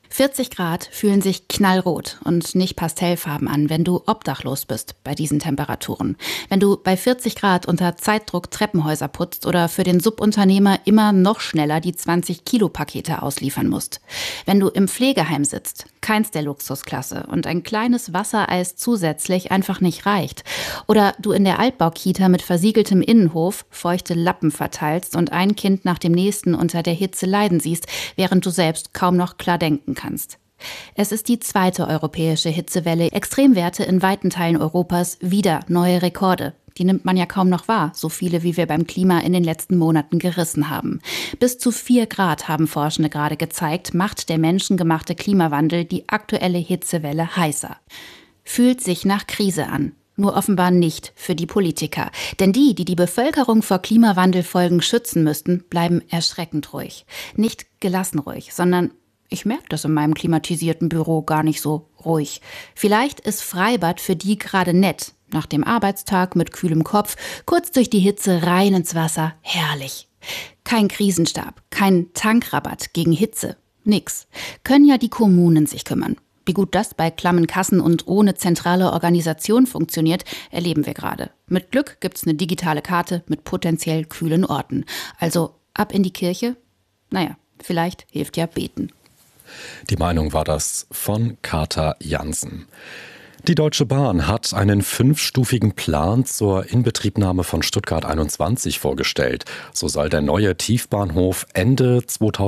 40 Grad fühlen sich knallrot und nicht pastellfarben an, wenn du obdachlos bist bei diesen Temperaturen. Wenn du bei 40 Grad unter Zeitdruck Treppenhäuser putzt oder für den Subunternehmer immer noch schneller die 20-Kilo-Pakete ausliefern musst. Wenn du im Pflegeheim sitzt, keins der Luxusklasse und ein kleines Wassereis zusätzlich einfach nicht reicht. Oder du in der Altbaukita mit versiegeltem Innenhof feuchte Lappen verteilst und ein Kind nach dem nächsten unter der Hitze leiden siehst, während du selbst kaum noch klar denken kannst. Es ist die zweite europäische Hitzewelle. Extremwerte in weiten Teilen Europas, wieder neue Rekorde. Die nimmt man ja kaum noch wahr, so viele wie wir beim Klima in den letzten Monaten gerissen haben. Bis zu 4 Grad haben Forschende gerade gezeigt, macht der menschengemachte Klimawandel die aktuelle Hitzewelle heißer. Fühlt sich nach Krise an. Nur offenbar nicht für die Politiker. Denn die Bevölkerung vor Klimawandelfolgen schützen müssten, bleiben erschreckend ruhig. Nicht gelassen ruhig, sondern ich merke das in meinem klimatisierten Büro gar nicht so ruhig. Vielleicht ist Freibad für die gerade nett. Nach dem Arbeitstag mit kühlem Kopf, kurz durch die Hitze rein ins Wasser, herrlich. Kein Krisenstab, kein Tankrabatt gegen Hitze, nix. Können ja die Kommunen sich kümmern. Wie gut das bei klammen Kassen und ohne zentrale Organisation funktioniert, erleben wir gerade. Mit Glück gibt's eine digitale Karte mit potenziell kühlen Orten. Also ab in die Kirche? Naja, vielleicht hilft ja Beten. Die Meinung war das von Kater Jansen. Die Deutsche Bahn hat einen 5-stufigen Plan zur Inbetriebnahme von Stuttgart 21 vorgestellt. So soll der neue Tiefbahnhof Ende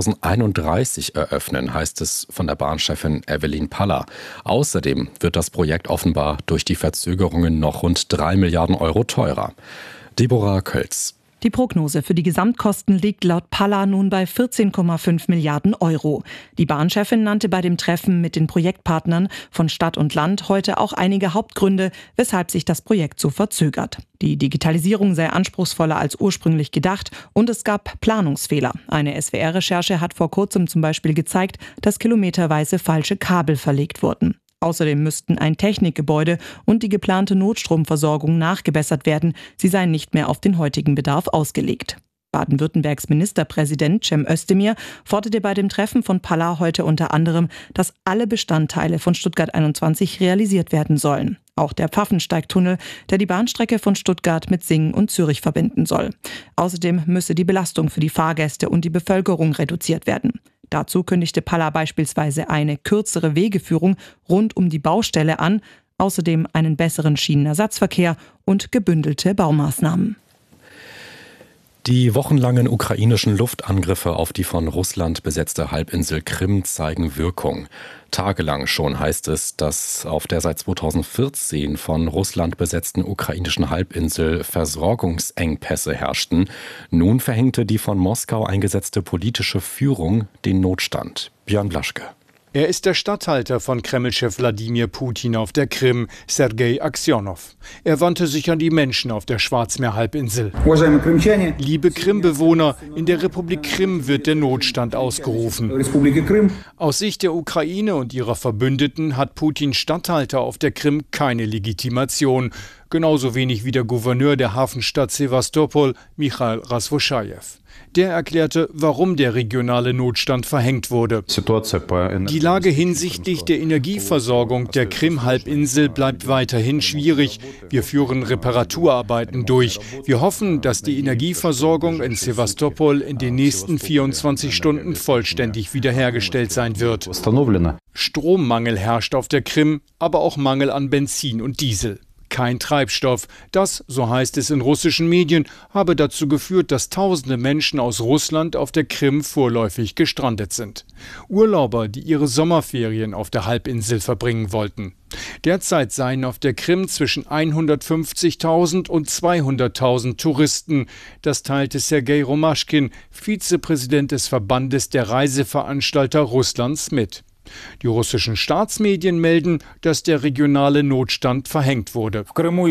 2031 eröffnen, heißt es von der Bahnchefin Evelyn Paller. Außerdem wird das Projekt offenbar durch die Verzögerungen noch rund 3 Milliarden Euro teurer. Deborah Kölz. Die Prognose für die Gesamtkosten liegt laut Paller nun bei 14,5 Milliarden Euro. Die Bahnchefin nannte bei dem Treffen mit den Projektpartnern von Stadt und Land heute auch einige Hauptgründe, weshalb sich das Projekt so verzögert. Die Digitalisierung sei anspruchsvoller als ursprünglich gedacht und es gab Planungsfehler. Eine SWR-Recherche hat vor kurzem zum Beispiel gezeigt, dass kilometerweise falsche Kabel verlegt wurden. Außerdem müssten ein Technikgebäude und die geplante Notstromversorgung nachgebessert werden. Sie seien nicht mehr auf den heutigen Bedarf ausgelegt. Baden-Württembergs Ministerpräsident Cem Özdemir forderte bei dem Treffen von Paller heute unter anderem, dass alle Bestandteile von Stuttgart 21 realisiert werden sollen. Auch der Pfaffensteigtunnel, der die Bahnstrecke von Stuttgart mit Singen und Zürich verbinden soll. Außerdem müsse die Belastung für die Fahrgäste und die Bevölkerung reduziert werden. Dazu kündigte Paller beispielsweise eine kürzere Wegeführung rund um die Baustelle an, außerdem einen besseren Schienenersatzverkehr und gebündelte Baumaßnahmen. Die wochenlangen ukrainischen Luftangriffe auf die von Russland besetzte Halbinsel Krim zeigen Wirkung. Tagelang schon heißt es, dass auf der seit 2014 von Russland besetzten ukrainischen Halbinsel Versorgungsengpässe herrschten. Nun verhängte die von Moskau eingesetzte politische Führung den Notstand. Björn Blaschke. Er ist der Statthalter von Kremlchef Wladimir Putin auf der Krim, Sergei Aksionow. Er wandte sich an die Menschen auf der Schwarzmeerhalbinsel. Liebe Krimbewohner, in der Republik Krim wird der Notstand ausgerufen. Aus Sicht der Ukraine und ihrer Verbündeten hat Putins Statthalter auf der Krim keine Legitimation. Genauso wenig wie der Gouverneur der Hafenstadt Sewastopol, Michail Rasvoschajew. Der erklärte, warum der regionale Notstand verhängt wurde. Die Lage hinsichtlich der Energieversorgung der Krim-Halbinsel bleibt weiterhin schwierig. Wir führen Reparaturarbeiten durch. Wir hoffen, dass die Energieversorgung in Sewastopol in den nächsten 24 Stunden vollständig wiederhergestellt sein wird. Strommangel herrscht auf der Krim, aber auch Mangel an Benzin und Diesel. Kein Treibstoff. Das, so heißt es in russischen Medien, habe dazu geführt, dass tausende Menschen aus Russland auf der Krim vorläufig gestrandet sind. Urlauber, die ihre Sommerferien auf der Halbinsel verbringen wollten. Derzeit seien auf der Krim zwischen 150.000 und 200.000 Touristen. Das teilte Sergei Romaschkin, Vizepräsident des Verbandes der Reiseveranstalter Russlands, mit. Die russischen Staatsmedien melden, dass der regionale Notstand verhängt wurde.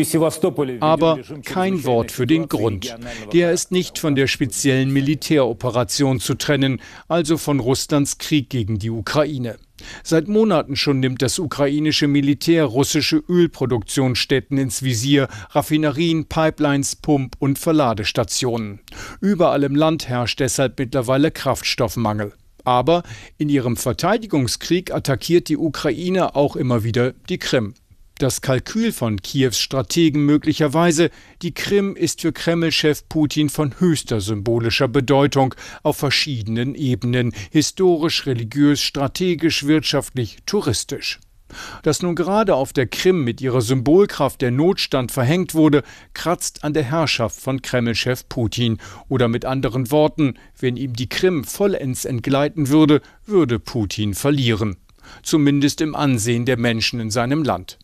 Aber kein Wort für den Grund. Der ist nicht von der speziellen Militäroperation zu trennen, also von Russlands Krieg gegen die Ukraine. Seit Monaten schon nimmt das ukrainische Militär russische Ölproduktionsstätten ins Visier, Raffinerien, Pipelines, Pump- und Verladestationen. Überall im Land herrscht deshalb mittlerweile Kraftstoffmangel. Aber in ihrem Verteidigungskrieg attackiert die Ukraine auch immer wieder die Krim. Das Kalkül von Kiews Strategen möglicherweise, die Krim ist für Kreml-Chef Putin von höchster symbolischer Bedeutung auf verschiedenen Ebenen, historisch, religiös, strategisch, wirtschaftlich, touristisch. Dass nun gerade auf der Krim mit ihrer Symbolkraft der Notstand verhängt wurde, kratzt an der Herrschaft von Kreml-Chef Putin. Oder mit anderen Worten, wenn ihm die Krim vollends entgleiten würde, würde Putin verlieren. Zumindest im Ansehen der Menschen in seinem Land.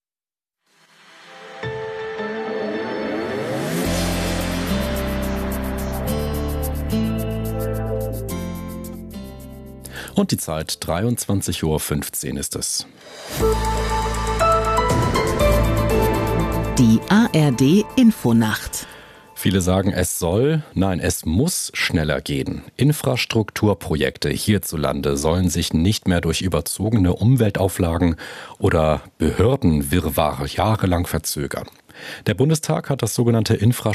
Und die Zeit 23:15 Uhr ist es. Die ARD Infonacht. Viele sagen, es muss schneller gehen. Infrastrukturprojekte hierzulande sollen sich nicht mehr durch überzogene Umweltauflagen oder Behördenwirrwarr jahrelang verzögern. Der Bundestag hat das sogenannte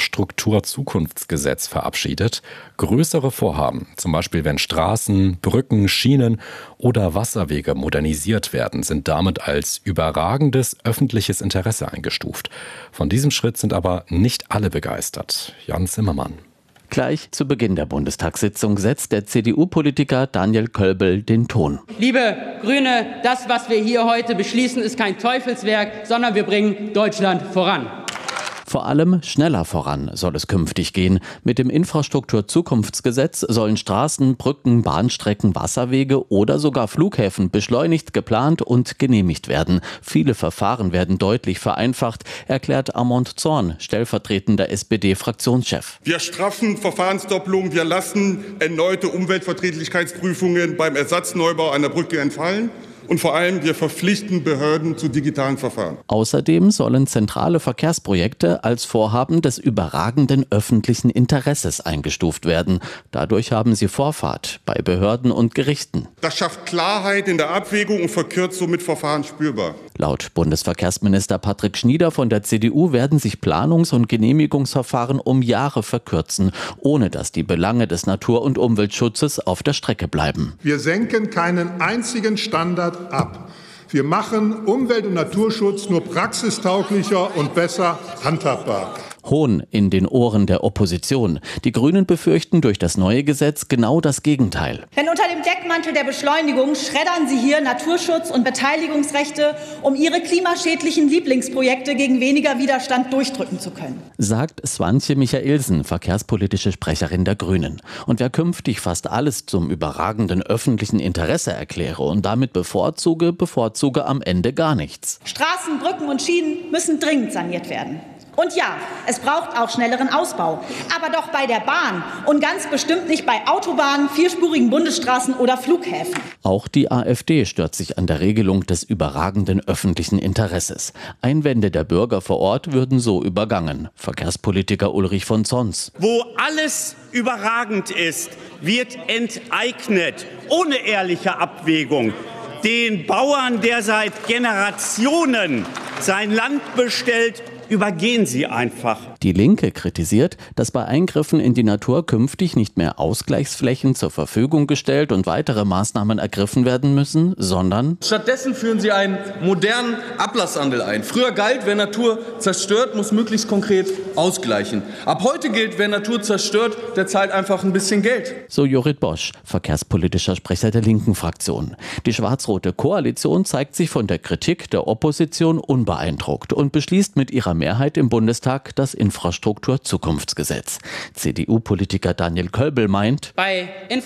Infrastrukturzukunftsgesetz verabschiedet. Größere Vorhaben, zum Beispiel wenn Straßen, Brücken, Schienen oder Wasserwege modernisiert werden, sind damit als überragendes öffentliches Interesse eingestuft. Von diesem Schritt sind aber nicht alle begeistert. Jan Zimmermann. Gleich zu Beginn der Bundestagssitzung setzt der CDU-Politiker Daniel Kölbel den Ton. Liebe Grüne, das, was wir hier heute beschließen, ist kein Teufelswerk, sondern wir bringen Deutschland voran. Vor allem schneller voran soll es künftig gehen. Mit dem Infrastrukturzukunftsgesetz sollen Straßen, Brücken, Bahnstrecken, Wasserwege oder sogar Flughäfen beschleunigt, geplant und genehmigt werden. Viele Verfahren werden deutlich vereinfacht, erklärt Armand Zorn, stellvertretender SPD-Fraktionschef. Wir straffen Verfahrensdoppelungen, wir lassen erneute Umweltverträglichkeitsprüfungen beim Ersatzneubau einer Brücke entfallen. Und vor allem, wir verpflichten Behörden zu digitalen Verfahren. Außerdem sollen zentrale Verkehrsprojekte als Vorhaben des überragenden öffentlichen Interesses eingestuft werden. Dadurch haben sie Vorfahrt bei Behörden und Gerichten. Das schafft Klarheit in der Abwägung und verkürzt somit Verfahren spürbar. Laut Bundesverkehrsminister Patrick Schnieder von der CDU werden sich Planungs- und Genehmigungsverfahren um Jahre verkürzen, ohne dass die Belange des Natur- und Umweltschutzes auf der Strecke bleiben. Wir senken keinen einzigen Standard ab. Wir machen Umwelt- und Naturschutz nur praxistauglicher und besser handhabbar. Hohn in den Ohren der Opposition. Die Grünen befürchten durch das neue Gesetz genau das Gegenteil. Denn unter dem Deckmantel der Beschleunigung schreddern Sie hier Naturschutz und Beteiligungsrechte, um Ihre klimaschädlichen Lieblingsprojekte gegen weniger Widerstand durchdrücken zu können. Sagt Swantje Michaelsen, verkehrspolitische Sprecherin der Grünen. Und wer künftig fast alles zum überragenden öffentlichen Interesse erkläre und damit bevorzuge am Ende gar nichts. Straßen, Brücken und Schienen müssen dringend saniert werden. Und ja, es braucht auch schnelleren Ausbau. Aber doch bei der Bahn und ganz bestimmt nicht bei Autobahnen, vierspurigen Bundesstraßen oder Flughäfen. Auch die AfD stört sich an der Regelung des überragenden öffentlichen Interesses. Einwände der Bürger vor Ort würden so übergangen. Verkehrspolitiker Ulrich von Zons. Wo alles überragend ist, wird enteignet, ohne ehrliche Abwägung. Den Bauern, der seit Generationen sein Land bestellt, übergehen Sie einfach. Die Linke kritisiert, dass bei Eingriffen in die Natur künftig nicht mehr Ausgleichsflächen zur Verfügung gestellt und weitere Maßnahmen ergriffen werden müssen, sondern stattdessen führen sie einen modernen Ablasshandel ein. Früher galt, wer Natur zerstört, muss möglichst konkret ausgleichen. Ab heute gilt, wer Natur zerstört, der zahlt einfach ein bisschen Geld. So Jorrit Bosch, verkehrspolitischer Sprecher der linken Fraktion. Die schwarz-rote Koalition zeigt sich von der Kritik der Opposition unbeeindruckt und beschließt mit ihrer Mehrheit im Bundestag das Infrastrukturzukunftsgesetz. CDU-Politiker Daniel Kölbel meint, bei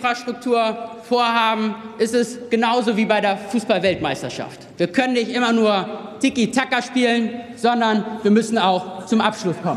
Infrastrukturvorhaben ist es genauso wie bei der Fußball-Weltmeisterschaft. Wir können nicht immer nur Tiki-Taka spielen, sondern wir müssen auch zum Abschluss kommen.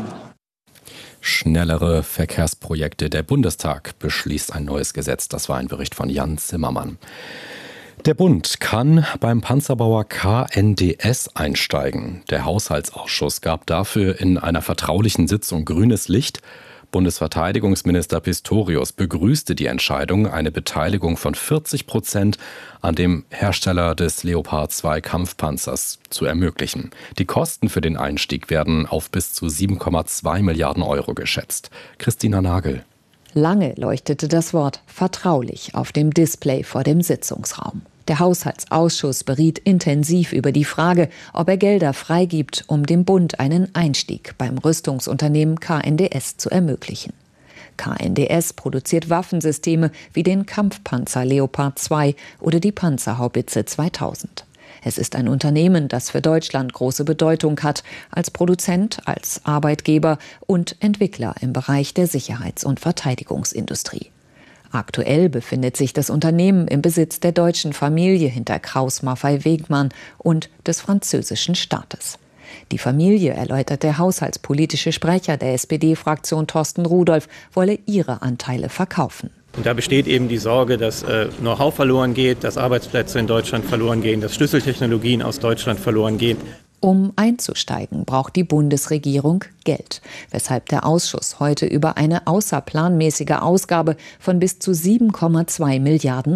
Schnellere Verkehrsprojekte. Der Bundestag beschließt ein neues Gesetz. Das war ein Bericht von Jan Zimmermann. Der Bund kann beim Panzerbauer KNDS einsteigen. Der Haushaltsausschuss gab dafür in einer vertraulichen Sitzung grünes Licht. Bundesverteidigungsminister Pistorius begrüßte die Entscheidung, eine Beteiligung von 40% an dem Hersteller des Leopard 2 Kampfpanzers zu ermöglichen. Die Kosten für den Einstieg werden auf bis zu 7,2 Milliarden Euro geschätzt. Christina Nagel. Lange leuchtete das Wort vertraulich auf dem Display vor dem Sitzungsraum. Der Haushaltsausschuss beriet intensiv über die Frage, ob er Gelder freigibt, um dem Bund einen Einstieg beim Rüstungsunternehmen KNDS zu ermöglichen. KNDS produziert Waffensysteme wie den Kampfpanzer Leopard 2 oder die Panzerhaubitze 2000. Es ist ein Unternehmen, das für Deutschland große Bedeutung hat, als Produzent, als Arbeitgeber und Entwickler im Bereich der Sicherheits- und Verteidigungsindustrie. Aktuell befindet sich das Unternehmen im Besitz der deutschen Familie hinter Krauss Maffei Wegmann und des französischen Staates. Die Familie, erläutert der haushaltspolitische Sprecher der SPD-Fraktion Thorsten Rudolph, wolle ihre Anteile verkaufen. Und da besteht eben die Sorge, dass Know-how verloren geht, dass Arbeitsplätze in Deutschland verloren gehen, dass Schlüsseltechnologien aus Deutschland verloren gehen. Um einzusteigen, braucht die Bundesregierung Geld, weshalb der Ausschuss heute über eine außerplanmäßige Ausgabe von bis zu 7,2 Milliarden